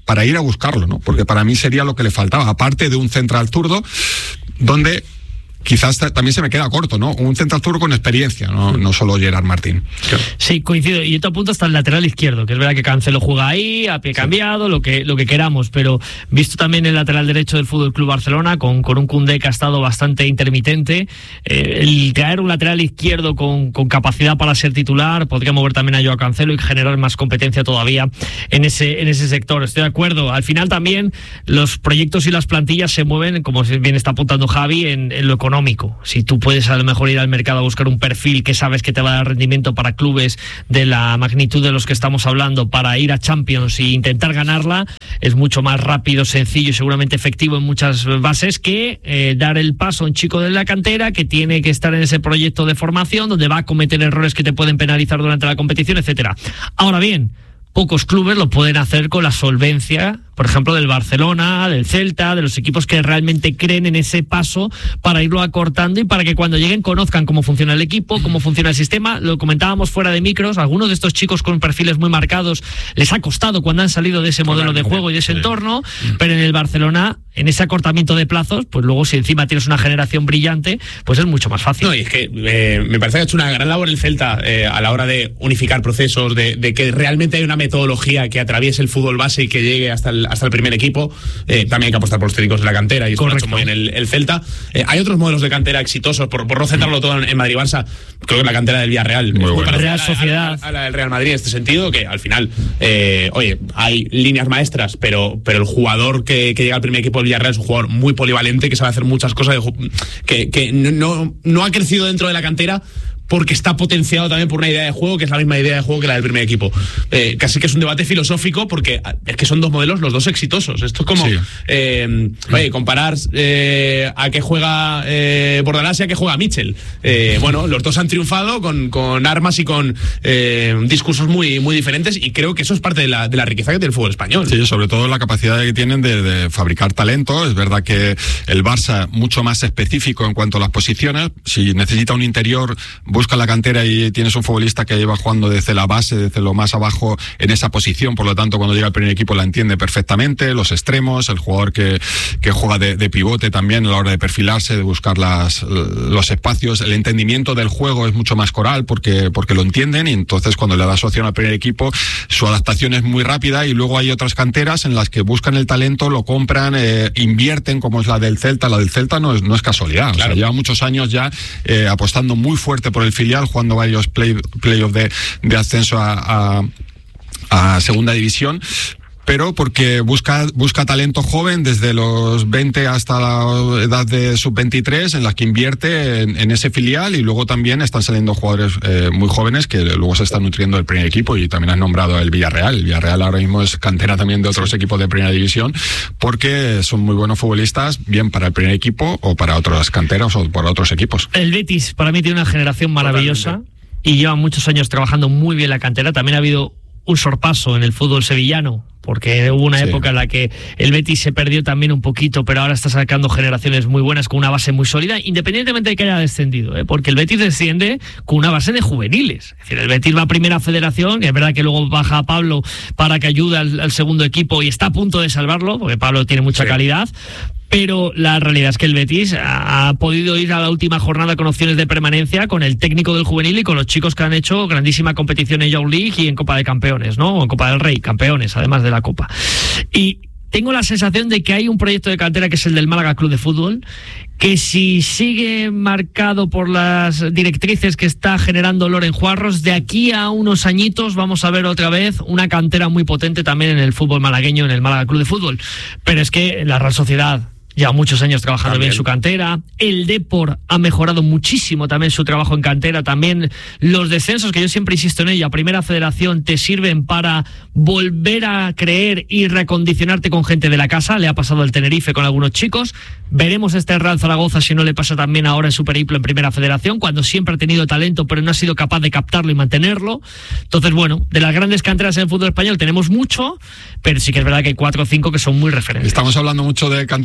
para ir a buscarlo, ¿no? Porque para mí sería lo que le faltaba, aparte de un central zurdo, donde quizás también se me queda corto, ¿no? Un central zurdo con experiencia, no, no solo Gerard Martín. Sí, coincido. Y otro punto hasta el lateral izquierdo, que es verdad que Cancelo juega ahí, a pie cambiado, sí. lo que lo que queramos, pero visto también el lateral derecho del Fútbol Club Barcelona, con, con un Koundé que ha estado bastante intermitente, eh, el traer un lateral izquierdo con, con capacidad para ser titular, podría mover también a Joao Cancelo y generar más competencia todavía en ese, en ese sector. Estoy de acuerdo. Al final también los proyectos y las plantillas se mueven, como bien está apuntando Javi, en, en lo económico. Si tú puedes a lo mejor ir al mercado a buscar un perfil que sabes que te va a dar rendimiento para clubes de la magnitud de los que estamos hablando, para ir a Champions e intentar ganarla, es mucho más rápido, sencillo y seguramente efectivo en muchas bases que eh, dar el paso a un chico de la cantera que tiene que estar en ese proyecto de formación donde va a cometer errores que te pueden penalizar durante la competición, etcétera. Ahora bien, pocos clubes lo pueden hacer con la solvencia, por ejemplo, del Barcelona, del Celta, de los equipos que realmente creen en ese paso para irlo acortando y para que cuando lleguen conozcan cómo funciona el equipo, cómo funciona el sistema. Lo comentábamos fuera de micros, algunos de estos chicos con perfiles muy marcados les ha costado cuando han salido de ese modelo de juego y de ese entorno, pero en el Barcelona, en ese acortamiento de plazos, pues luego si encima tienes una generación brillante, pues es mucho más fácil. No, y es que eh, me parece que ha hecho una gran labor el Celta eh, a la hora de unificar procesos, de, de que realmente hay una metodología que atraviese el fútbol base y que llegue hasta el, hasta el primer equipo. Eh, también hay que apostar por los técnicos de la cantera y esto lo ha hecho muy bien el, el Celta. Eh, hay otros modelos de cantera exitosos, por, por no centrarlo todo en, en Madrid-Barça, creo que la cantera del Villarreal, muy bueno. Real Sociedad, a, a, a la del Real Madrid en este sentido, que al final, eh, oye, hay líneas maestras, pero, pero el jugador que, que llega al primer equipo del Villarreal es un jugador muy polivalente, que sabe hacer muchas cosas, que, que no, no ha crecido dentro de la cantera porque está potenciado también por una idea de juego que es la misma idea de juego que la del primer equipo. Eh, casi que es un debate filosófico porque es que son dos modelos, los dos exitosos. Esto es como, sí. eh, oye, comparar eh, a qué juega eh, Bordalás y a qué juega Mitchell. Eh, bueno, los dos han triunfado con, con armas y con eh, discursos muy, muy diferentes y creo que eso es parte de la, de la riqueza que tiene el fútbol español. Sí, sobre todo la capacidad que tienen de, de fabricar talento. Es verdad que el Barça mucho más específico en cuanto a las posiciones. Si necesita un interior, busca la cantera y tienes un futbolista que lleva jugando desde la base, desde lo más abajo en esa posición, por lo tanto cuando llega al primer equipo la entiende perfectamente, los extremos, el jugador que, que juega de, de pivote también a la hora de perfilarse, de buscar las, los espacios, el entendimiento del juego es mucho más coral porque, porque lo entienden y entonces cuando le das opción al primer equipo su adaptación es muy rápida y luego hay otras canteras en las que buscan el talento, lo compran, eh, invierten como es la del Celta, la del Celta no es, no es casualidad, claro. O sea, lleva muchos años ya eh, apostando muy fuerte por el filial, jugando varios play, playoffs de, de ascenso a, a, a segunda división, pero porque busca busca talento joven desde los veinte hasta la edad de sub veintitrés en las que invierte en, en ese filial y luego también están saliendo jugadores eh, muy jóvenes que luego se están nutriendo del primer equipo y también has nombrado el Villarreal. El Villarreal ahora mismo es cantera también de otros equipos de primera división porque son muy buenos futbolistas, bien para el primer equipo o para otras canteras o para otros equipos. El Betis para mí tiene una generación maravillosa. Totalmente. Y lleva muchos años trabajando muy bien la cantera. También ha habido un sorpaso en el fútbol sevillano, porque hubo una sí. época en la que el Betis se perdió también un poquito, pero ahora está sacando generaciones muy buenas con una base muy sólida, independientemente de que haya descendido, ¿eh? Porque el Betis desciende con una base de juveniles. Es decir, el Betis va a primera federación, y es verdad que luego baja a Pablo para que ayude al, al segundo equipo y está a punto de salvarlo, porque Pablo tiene mucha sí. calidad. Pero la realidad es que el Betis ha podido ir a la última jornada con opciones de permanencia con el técnico del juvenil y con los chicos que han hecho grandísima competición en Youth League y en Copa de Campeones, ¿no? O en Copa del Rey, campeones, además de la Copa. Y tengo la sensación de que hay un proyecto de cantera que es el del Málaga Club de Fútbol, que si sigue marcado por las directrices que está generando Loren Juarros, de aquí a unos añitos vamos a ver otra vez una cantera muy potente también en el fútbol malagueño, en el Málaga Club de Fútbol. Pero es que la Real Sociedad lleva muchos años trabajando también bien su cantera. El Depor ha mejorado muchísimo también su trabajo en cantera. También los descensos, que yo siempre insisto en ello, a Primera Federación te sirven para volver a creer y recondicionarte con gente de la casa. Le ha pasado el Tenerife con algunos chicos. Veremos este Real Zaragoza si no le pasa también ahora en su periplo en Primera Federación, cuando siempre ha tenido talento pero no ha sido capaz de captarlo y mantenerlo. Entonces, bueno, de las grandes canteras en el fútbol español tenemos mucho, pero sí que es verdad que hay cuatro o cinco que son muy referentes. Estamos hablando mucho de cantera, sí, porque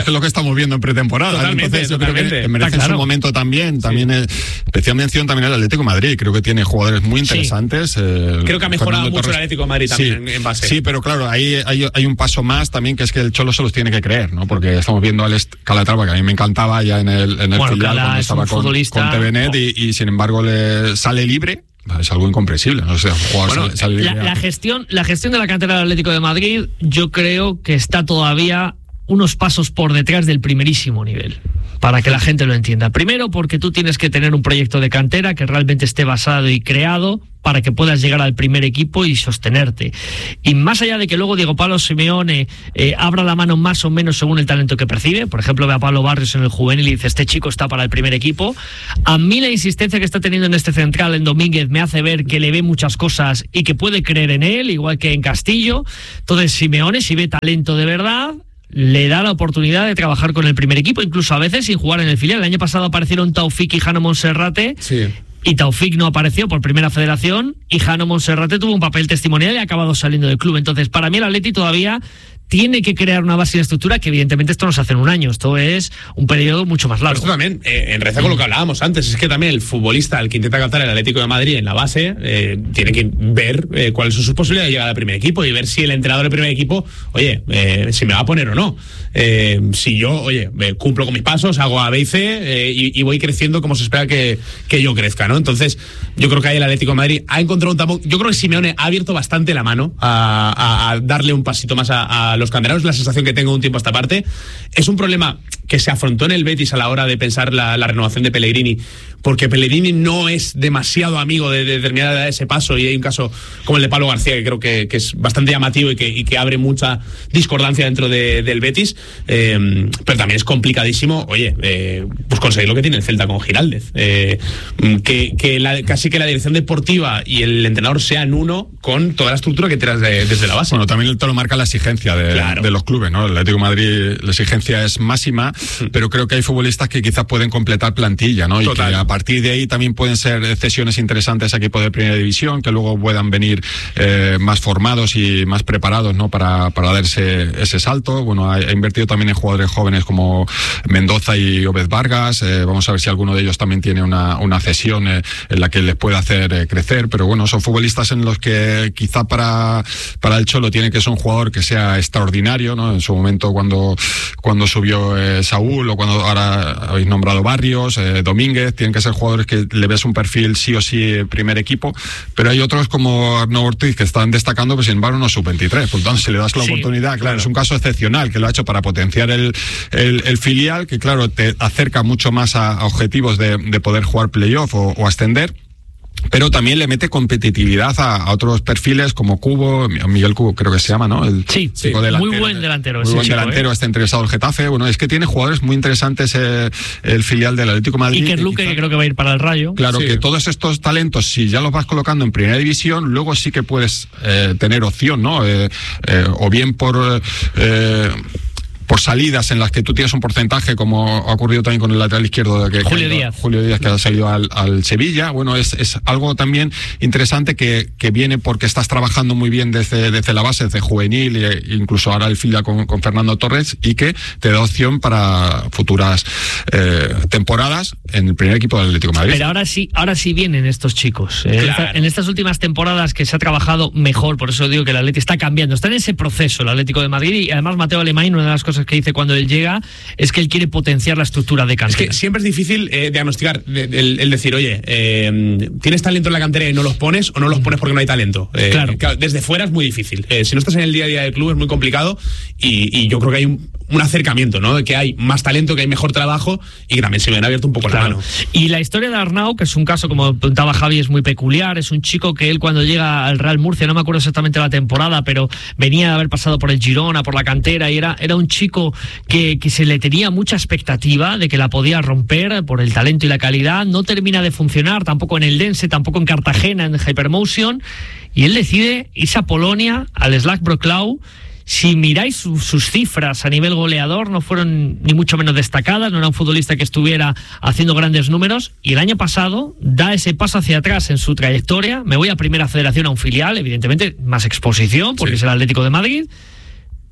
es lo que estamos viendo en pretemporada. Totalmente, Entonces yo totalmente. creo que merece Está claro. su momento también. También, eh, especial mención también al Atlético de Madrid. Creo que tiene jugadores muy interesantes. Sí. Eh, Creo que ha mejorado Fernando mucho Torres. el Atlético de Madrid también sí, en, en base. Sí, pero claro, ahí hay, hay un paso más también, que es que el Cholo se los tiene que creer, ¿no? Porque estamos viendo al Est- Calatrava, que a mí me encantaba ya en el, en el Bueno, filial Cala cuando es estaba un con, futbolista- con T V Net y, y sin embargo le sale libre. Es algo incomprensible, ¿no? O sea, un jugador Bueno, sale, sale La, libre. la gestión, la gestión de la cantera del Atlético de Madrid, yo creo que está todavía unos pasos por detrás del primerísimo nivel, para que la gente lo entienda. Primero, porque tú tienes que tener un proyecto de cantera que realmente esté basado y creado para que puedas llegar al primer equipo y sostenerte. Y más allá de que luego Diego Pablo Simeone eh, abra la mano más o menos según el talento que percibe, por ejemplo, ve a Pablo Barrios en el juvenil y dice, este chico está para el primer equipo. A mí la insistencia que está teniendo en este central, en Domínguez, me hace ver que le ve muchas cosas y que puede creer en él, igual que en Castillo. Entonces, Simeone, si ve talento de verdad, le da la oportunidad de trabajar con el primer equipo, incluso a veces sin jugar en el filial. El año pasado aparecieron Taufik y Jano Monserrate, Sí. y Taufik no apareció por primera federación, y Jano Monserrate tuvo un papel testimonial y ha acabado saliendo del club. Entonces, para mí el Atleti todavía tiene que crear una base y una estructura que evidentemente esto no se hace en un año, esto es un periodo mucho más Pero largo. esto también, eh, en relación con lo que hablábamos antes, es que también el futbolista al que intenta captar el Atlético de Madrid en la base eh, tiene que ver eh, cuáles son sus posibilidades de llegar al primer equipo y ver si el entrenador del primer equipo, oye, eh, si me va a poner o no. Eh, si yo, oye, eh, cumplo con mis pasos, hago A, B y C eh, y, y voy creciendo como se espera que, que yo crezca, ¿no? Entonces, yo creo que ahí el Atlético de Madrid ha encontrado un tapón. Yo creo que Simeone ha abierto bastante la mano a, a, a darle un pasito más a, a los canteranos, la sensación que tengo de un tiempo a esta parte. Es un problema que se afrontó en el Betis a la hora de pensar la, la renovación de Pellegrini, porque Pellegrini no es demasiado amigo de, de terminar de dar ese paso, y hay un caso como el de Pablo García que creo que, que es bastante llamativo y que, y que abre mucha discordancia dentro de, del Betis, eh, pero también es complicadísimo, oye, eh, pues conseguir lo que tiene el Celta con Giraldez, eh, que, que la, casi que la dirección deportiva y el entrenador sean uno con toda la estructura que tienes de, desde la base. Bueno, también te lo marca la exigencia de, Claro. de los clubes, ¿no? El Atlético de Madrid, la exigencia es máxima, pero creo que hay futbolistas que quizás pueden completar plantilla, ¿no? Total. Y que a partir de ahí también pueden ser cesiones interesantes a equipos de primera división, que luego puedan venir eh, más formados y más preparados, ¿no? Para, para dar ese, ese salto. Bueno, ha, ha invertido también en jugadores jóvenes como Mendoza y Obed Vargas. Eh, vamos a ver si alguno de ellos también tiene una, una cesión eh, en la que les pueda hacer eh, crecer. Pero bueno, son futbolistas en los que quizá para, para el Cholo tiene que ser un jugador que sea extraordinario, ¿no? En su momento cuando, cuando subió eh, Saúl, o cuando ahora habéis nombrado Barrios, eh, Domínguez, tienen que ser jugadores que le ves un perfil sí o sí primer equipo, pero hay otros como Arnaud Ortiz que están destacando, pero sin embargo no sub veintitrés, por lo tanto si le das la Sí, oportunidad, claro, claro. es un caso excepcional que lo ha hecho para potenciar el, el, el filial, que claro, te acerca mucho más a, a objetivos de, de poder jugar playoff o, o ascender. Pero también le mete competitividad a, a otros perfiles como Cubo, Miguel Cubo creo que se llama, ¿no? El Sí, sí, chico muy delantero, buen delantero Muy ese buen chico, delantero, ¿eh? está interesado el Getafe. Bueno, es que tiene jugadores muy interesantes eh, el filial del Atlético de Madrid. Iker que Luque, quizá- que creo que va a ir para el Rayo. Claro, Sí. que todos estos talentos, si ya los vas colocando en primera división, luego sí que puedes eh, tener opción, ¿no? Eh, eh, o bien por... Eh, por salidas en las que tú tienes un porcentaje, como ha ocurrido también con el lateral izquierdo que, que Julio ha ido- Díaz. Julio Díaz, que ha salido al, al Sevilla. Bueno, es, es algo también interesante que, que viene porque estás trabajando muy bien desde, desde la base, desde juvenil, e incluso ahora el filial con, con Fernando Torres, y que te da opción para futuras eh, temporadas en el primer equipo del Atlético de Madrid. Pero ahora sí, ahora sí vienen estos chicos. Eh, Claro. esta- en estas últimas temporadas que se ha trabajado mejor, por eso digo que el Atleti está cambiando, está en ese proceso el Atlético de Madrid, y además Mateo Alemán, una de las cosas que dice cuando él llega es que él quiere potenciar la estructura de Es cantera. que siempre es difícil eh, diagnosticar, de- de- el, el decir, oye, eh, tienes talento en la cantera y no los pones, o no los pones porque no hay talento. Eh, Claro. Desde fuera es muy difícil. Eh, si no estás en el día a día del club es muy complicado, y, y yo creo que hay un, un acercamiento, ¿no? De que hay más talento, que hay mejor trabajo, y que también se me han abierto un poco Claro. la mano. Y la historia de Arnau, que es un caso, como apuntaba Javi, es muy peculiar. Es un chico que él, cuando llega al Real Murcia, no me acuerdo exactamente la temporada, pero venía de haber pasado por el Girona, por la cantera, y era, era un chico que, que se le tenía mucha expectativa de que la podía romper por el talento y la calidad. No termina de funcionar tampoco en el Dense, tampoco en Cartagena, en Hypermotion, y él decide irse a Polonia, al Slack Wrocław. Si miráis su, sus cifras a nivel goleador, no fueron ni mucho menos destacadas, no era un futbolista que estuviera haciendo grandes números, y el año pasado da ese paso hacia atrás en su trayectoria. Me voy a Primera Federación, a un filial, evidentemente más exposición, porque Sí. es el Atlético de Madrid,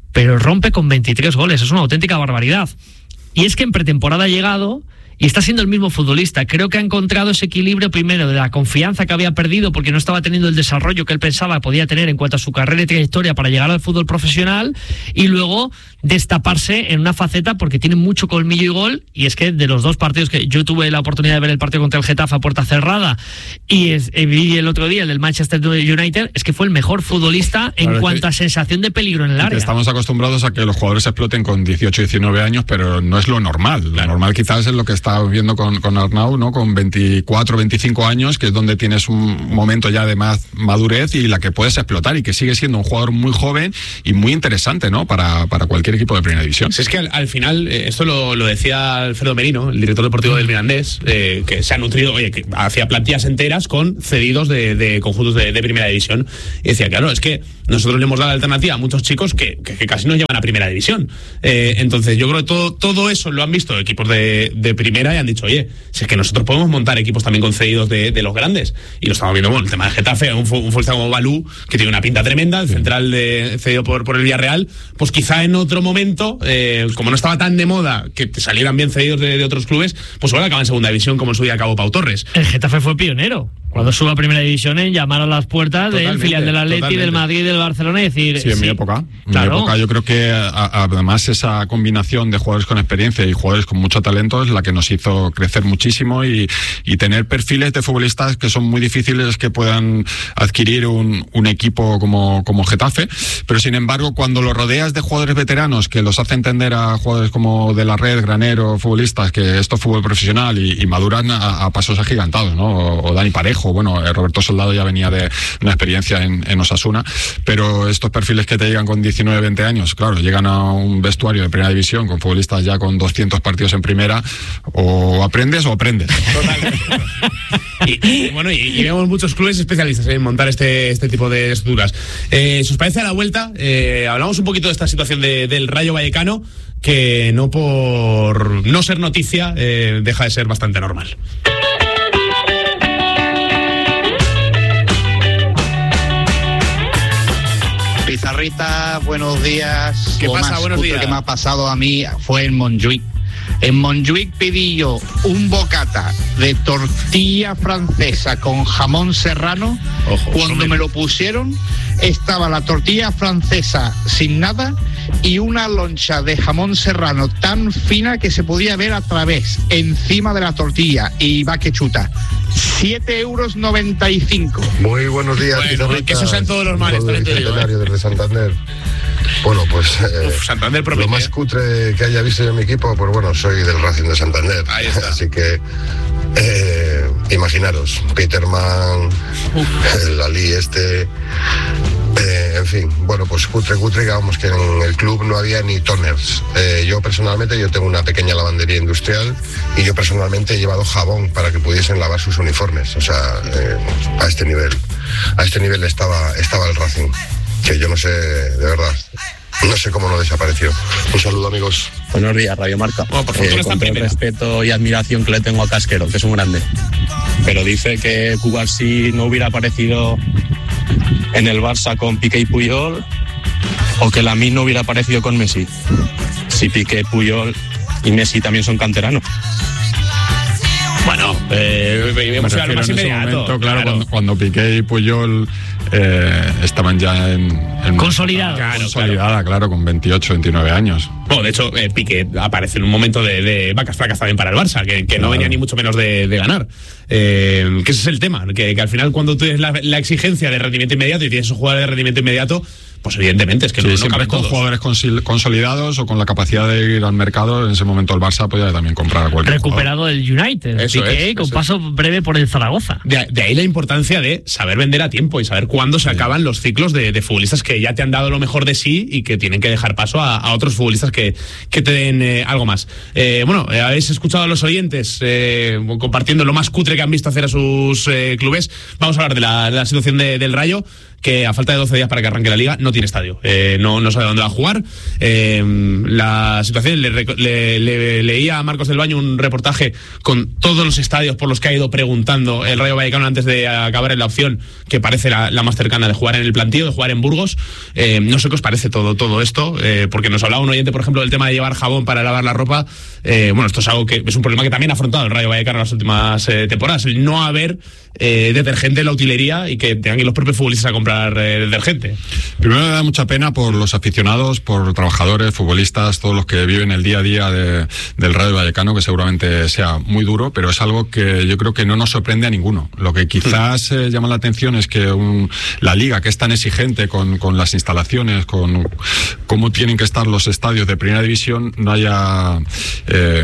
pero rompe con veintitrés goles, es una auténtica barbaridad. Y es que en pretemporada ha llegado y está siendo el mismo futbolista. Creo que ha encontrado ese equilibrio primero de la confianza que había perdido porque no estaba teniendo el desarrollo que él pensaba podía tener en cuanto a su carrera y trayectoria para llegar al fútbol profesional, y luego destaparse en una faceta porque tiene mucho colmillo y gol. Y es que de los dos partidos que yo tuve la oportunidad de ver, el partido contra el Getafe a puerta cerrada y es, eh, vi el otro día el del Manchester United, es que fue el mejor futbolista en claro, cuanto a sensación de peligro en el área. Estamos acostumbrados a que los jugadores exploten con dieciocho, diecinueve años, pero no es lo normal. Lo claro. normal quizás es lo que está viendo con, con Arnau, ¿no? Con veinticuatro, veinticinco años, que es donde tienes un momento ya de más madurez y la que puedes explotar, y que sigue siendo un jugador muy joven y muy interesante, ¿no? Para, para cualquier equipo de primera división. Si es que al, al final, eh, esto lo, lo decía Alfredo Merino, el director deportivo del Mirandés, eh, que se ha nutrido, oye, que hacía plantillas enteras con cedidos de, de conjuntos de, de primera división, y decía, claro, es que nosotros le hemos dado la alternativa a muchos chicos que, que, que casi nos llevan a primera división. Eh, entonces yo creo que todo, todo eso lo han visto equipos de, de primera y han dicho, oye, si es que nosotros podemos montar equipos también concedidos de, de los grandes. Y lo estamos viendo, bueno, el tema de Getafe, un, un futbolista como Balú, que tiene una pinta tremenda, el central de, cedido por, por el Villarreal, pues quizá en otro momento, eh, como no estaba tan de moda que te salieran bien cedidos de, de otros clubes, pues ahora acaba en segunda división, como en su día acabó Pau Torres. El Getafe fue pionero cuando suba a primera división en llamar a las puertas totalmente, del filial del Atleti, del Madrid y del Barcelona, y decir... Sí, en sí, mi época. En claro. mi época yo creo que a, a, además esa combinación de jugadores con experiencia y jugadores con mucho talento es la que nos hizo crecer muchísimo y, y tener perfiles de futbolistas que son muy difíciles que puedan adquirir un, un equipo como, como Getafe, pero sin embargo cuando lo rodeas de jugadores veteranos que los hace entender a jugadores como De la Red, Granero, futbolistas, que esto es fútbol profesional y, y maduran a, a pasos agigantados, ¿no? O, o Dani Parejo, bueno, Roberto Soldado ya venía de una experiencia en, en Osasuna, pero estos perfiles que te llegan con diecinueve, veinte años, claro, llegan a un vestuario de primera división con futbolistas ya con doscientos partidos en primera, o aprendes o aprendes. Totalmente. y, y bueno, y, y vemos muchos clubes especialistas en montar este, este tipo de estructuras. Eh, si os parece, a la vuelta, eh, hablamos un poquito de esta situación de, del Rayo Vallecano, que no por no ser noticia, eh, deja de ser bastante normal. Pizarrita, buenos días. ¿Qué pasa? Buenos días. Lo que me ha pasado a mí fue en Montjuic. En Montjuic pedí yo un bocata de tortilla francesa con jamón serrano. Ojo, cuando me lo pusieron, estaba la tortilla francesa sin nada y una loncha de jamón serrano tan fina que se podía ver a través, encima de la tortilla. Y va que chuta. siete euros noventa y cinco. Muy buenos días. Bueno, que esos sean todos los males, también te digo, ¿eh? Desde Santander. Bueno, pues eh, Uf, Santander lo más cutre que haya visto en mi equipo, pues bueno, soy del Racing de Santander. Ahí está. Así que eh, imaginaros, Peterman, el Ali este, eh, en fin, bueno, pues cutre, cutre, digamos que en el club no había ni toners. Eh, yo personalmente, yo tengo una pequeña lavandería industrial y yo personalmente he llevado jabón para que pudiesen lavar sus uniformes. O sea, eh, a este nivel, a este nivel estaba, estaba el Racing. Que yo no sé, de verdad, no sé cómo no desapareció. Un saludo, amigos. Buenos días, Radio Marca. Oh, por eh, con todo el respeto y admiración que le tengo a Casquero, que es un grande. Pero dice que Cubarsí no hubiera aparecido en el Barça con Piqué y Puyol, o que Lamine no hubiera aparecido con Messi. Si Piqué, Puyol y Messi también son canteranos. Bueno, eh, vivimos en más ese inmediato. Momento, claro, claro. Cuando, cuando Piqué y Puyol eh, estaban ya en... en Consolidados. Claro, consolidada, claro. claro, con veintiocho, veintinueve años. Bueno, de hecho, eh, Piqué aparece en un momento de, de vacas flacas también para el Barça, que, que claro. no venía ni mucho menos de, de ganar. Eh, que ese es el tema, que, que al final cuando tú tienes la, la exigencia de rendimiento inmediato y tienes un jugador de rendimiento inmediato, pues evidentemente es que sí, no, no caben con todos. Jugadores consolidados o con la capacidad de ir al mercado, en ese momento el Barça podía también comprar a cualquier recuperado jugador. El United, eso Piqué, es, con eso paso es. breve por el Zaragoza. De, de ahí la importancia de saber vender a tiempo y saber cuándo se sí. acaban los ciclos de, de futbolistas que ya te han dado lo mejor de sí y que tienen que dejar paso a, a otros futbolistas que, que te den eh, algo más. Eh, bueno, eh, habéis escuchado a los oyentes eh, compartiendo lo más cutre que han visto hacer a sus eh, clubes. Vamos a hablar de la, de la situación de, del Rayo. que a falta de doce días para que arranque la Liga no tiene estadio, eh, no, no sabe dónde va a jugar. Eh, la situación, le, le, le leía a Marcos del Baño un reportaje con todos los estadios por los que ha ido preguntando el Rayo Vallecano antes de acabar en la opción que parece la, la más cercana de jugar en el plantío, de jugar en Burgos. Eh, no sé qué os parece todo, todo esto, eh, porque nos hablaba un oyente, por ejemplo, del tema de llevar jabón para lavar la ropa. Eh, bueno, esto es algo que es un problema que también ha afrontado el Rayo Vallecano en las últimas eh, temporadas, el no haber eh, detergente en la utilería y que tengan que ir los propios futbolistas a comprar eh, detergente. Primero me da mucha pena por los aficionados, por trabajadores, futbolistas, todos los que viven el día a día de, del Rayo Vallecano, que seguramente sea muy duro, pero es algo que yo creo que no nos sorprende a ninguno. Lo que quizás eh, llama la atención es que un, la Liga, que es tan exigente con, con las instalaciones, con cómo tienen que estar los estadios de Primera División, no haya eh,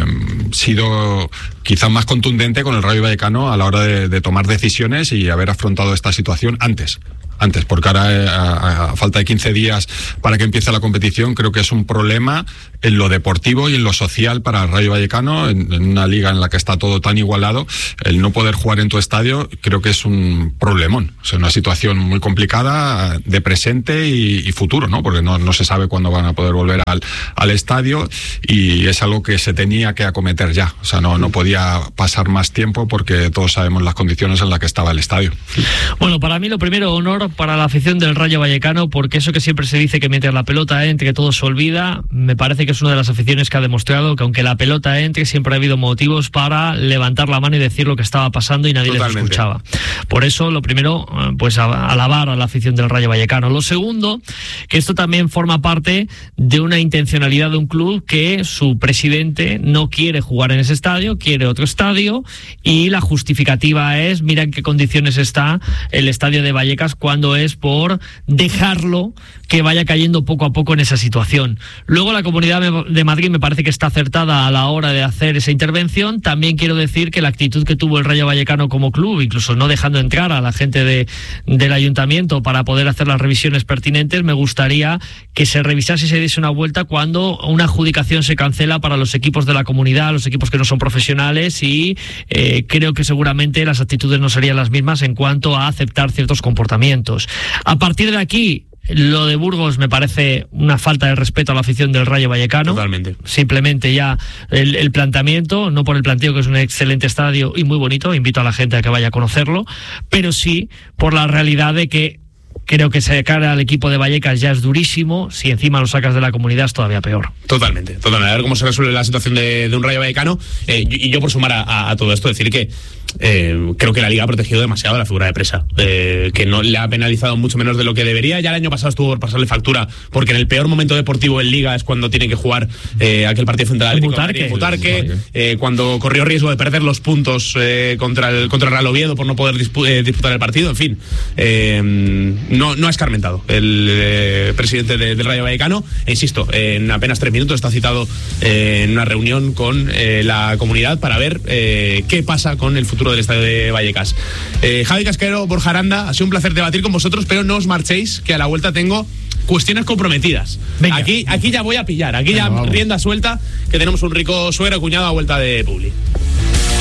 sido quizás más contundente con el Rayo Vallecano a la hora de, de tomar decisiones y haber afrontado esta situación antes. Antes, porque ahora a, a falta de quince días para que empiece la competición, creo que es un problema en lo deportivo y en lo social para el Rayo Vallecano, en, en una liga en la que está todo tan igualado. El no poder jugar en tu estadio creo que es un problemón, o sea, una situación muy complicada de presente y, y futuro, ¿no? Porque no, no se sabe cuándo van a poder volver al, al estadio y es algo que se tenía que acometer ya, o sea, no, no podía pasar más tiempo porque todos sabemos las condiciones en las que estaba el estadio. Bueno, para mí lo primero, honor para la afición del Rayo Vallecano, porque eso que siempre se dice que mientras la pelota entre, que todo se olvida, me parece que es una de las aficiones que ha demostrado que aunque la pelota entre, siempre ha habido motivos para levantar la mano y decir lo que estaba pasando y nadie Totalmente. les escuchaba. Por eso, lo primero, pues alabar a la afición del Rayo Vallecano. Lo segundo, que esto también forma parte de una intencionalidad de un club que su presidente no quiere jugar en ese estadio, quiere otro estadio, y la justificativa es, mira en qué condiciones está el estadio de Vallecas, cuando es por dejarlo que vaya cayendo poco a poco en esa situación. Luego la Comunidad de Madrid me parece que está acertada a la hora de hacer esa intervención. También quiero decir que la actitud que tuvo el Rayo Vallecano como club, incluso no dejando entrar a la gente de, del ayuntamiento para poder hacer las revisiones pertinentes, me gustaría que se revisase y se diese una vuelta cuando una adjudicación se cancela para los equipos de la comunidad, los equipos que no son profesionales, y eh, creo que seguramente las actitudes no serían las mismas en cuanto a aceptar ciertos comportamientos. A partir de aquí, lo de Burgos me parece una falta de respeto a la afición del Rayo Vallecano. Totalmente. Simplemente ya el, el planteamiento, no por el planteo, que es un excelente estadio y muy bonito, invito a la gente a que vaya a conocerlo, pero sí por la realidad de que creo que sacar al equipo de Vallecas ya es durísimo, si encima lo sacas de la comunidad es todavía peor. Totalmente, totalmente. A ver cómo se resuelve la situación de, de un Rayo Vallecano. Eh, y yo por sumar a, a todo esto, decir que Eh, creo que la Liga ha protegido demasiado la figura de Presa, eh, que no le ha penalizado mucho menos de lo que debería. Ya el año pasado estuvo por pasarle factura, porque en el peor momento deportivo en Liga es cuando tienen que jugar eh, aquel partido frente al Atlético Butarque, Butarque, eh, cuando corrió riesgo de perder los puntos eh, contra el contra el Real Oviedo por no poder dispu- eh, disputar el partido. En fin, eh, no, no ha escarmentado el eh, presidente de, del Rayo Vallecano, e insisto, eh, en apenas tres minutos está citado eh, en una reunión con eh, la comunidad para ver eh, qué pasa con el futuro del estadio de Vallecas. eh, Javi Casquero, Borja Aranda, ha sido un placer debatir con vosotros, pero no os marchéis, que a la vuelta tengo cuestiones comprometidas. Venga. Aquí, aquí ya voy a pillar, aquí Venga, ya vamos. Rienda suelta, que tenemos un rico suegro cuñado a vuelta de Publi.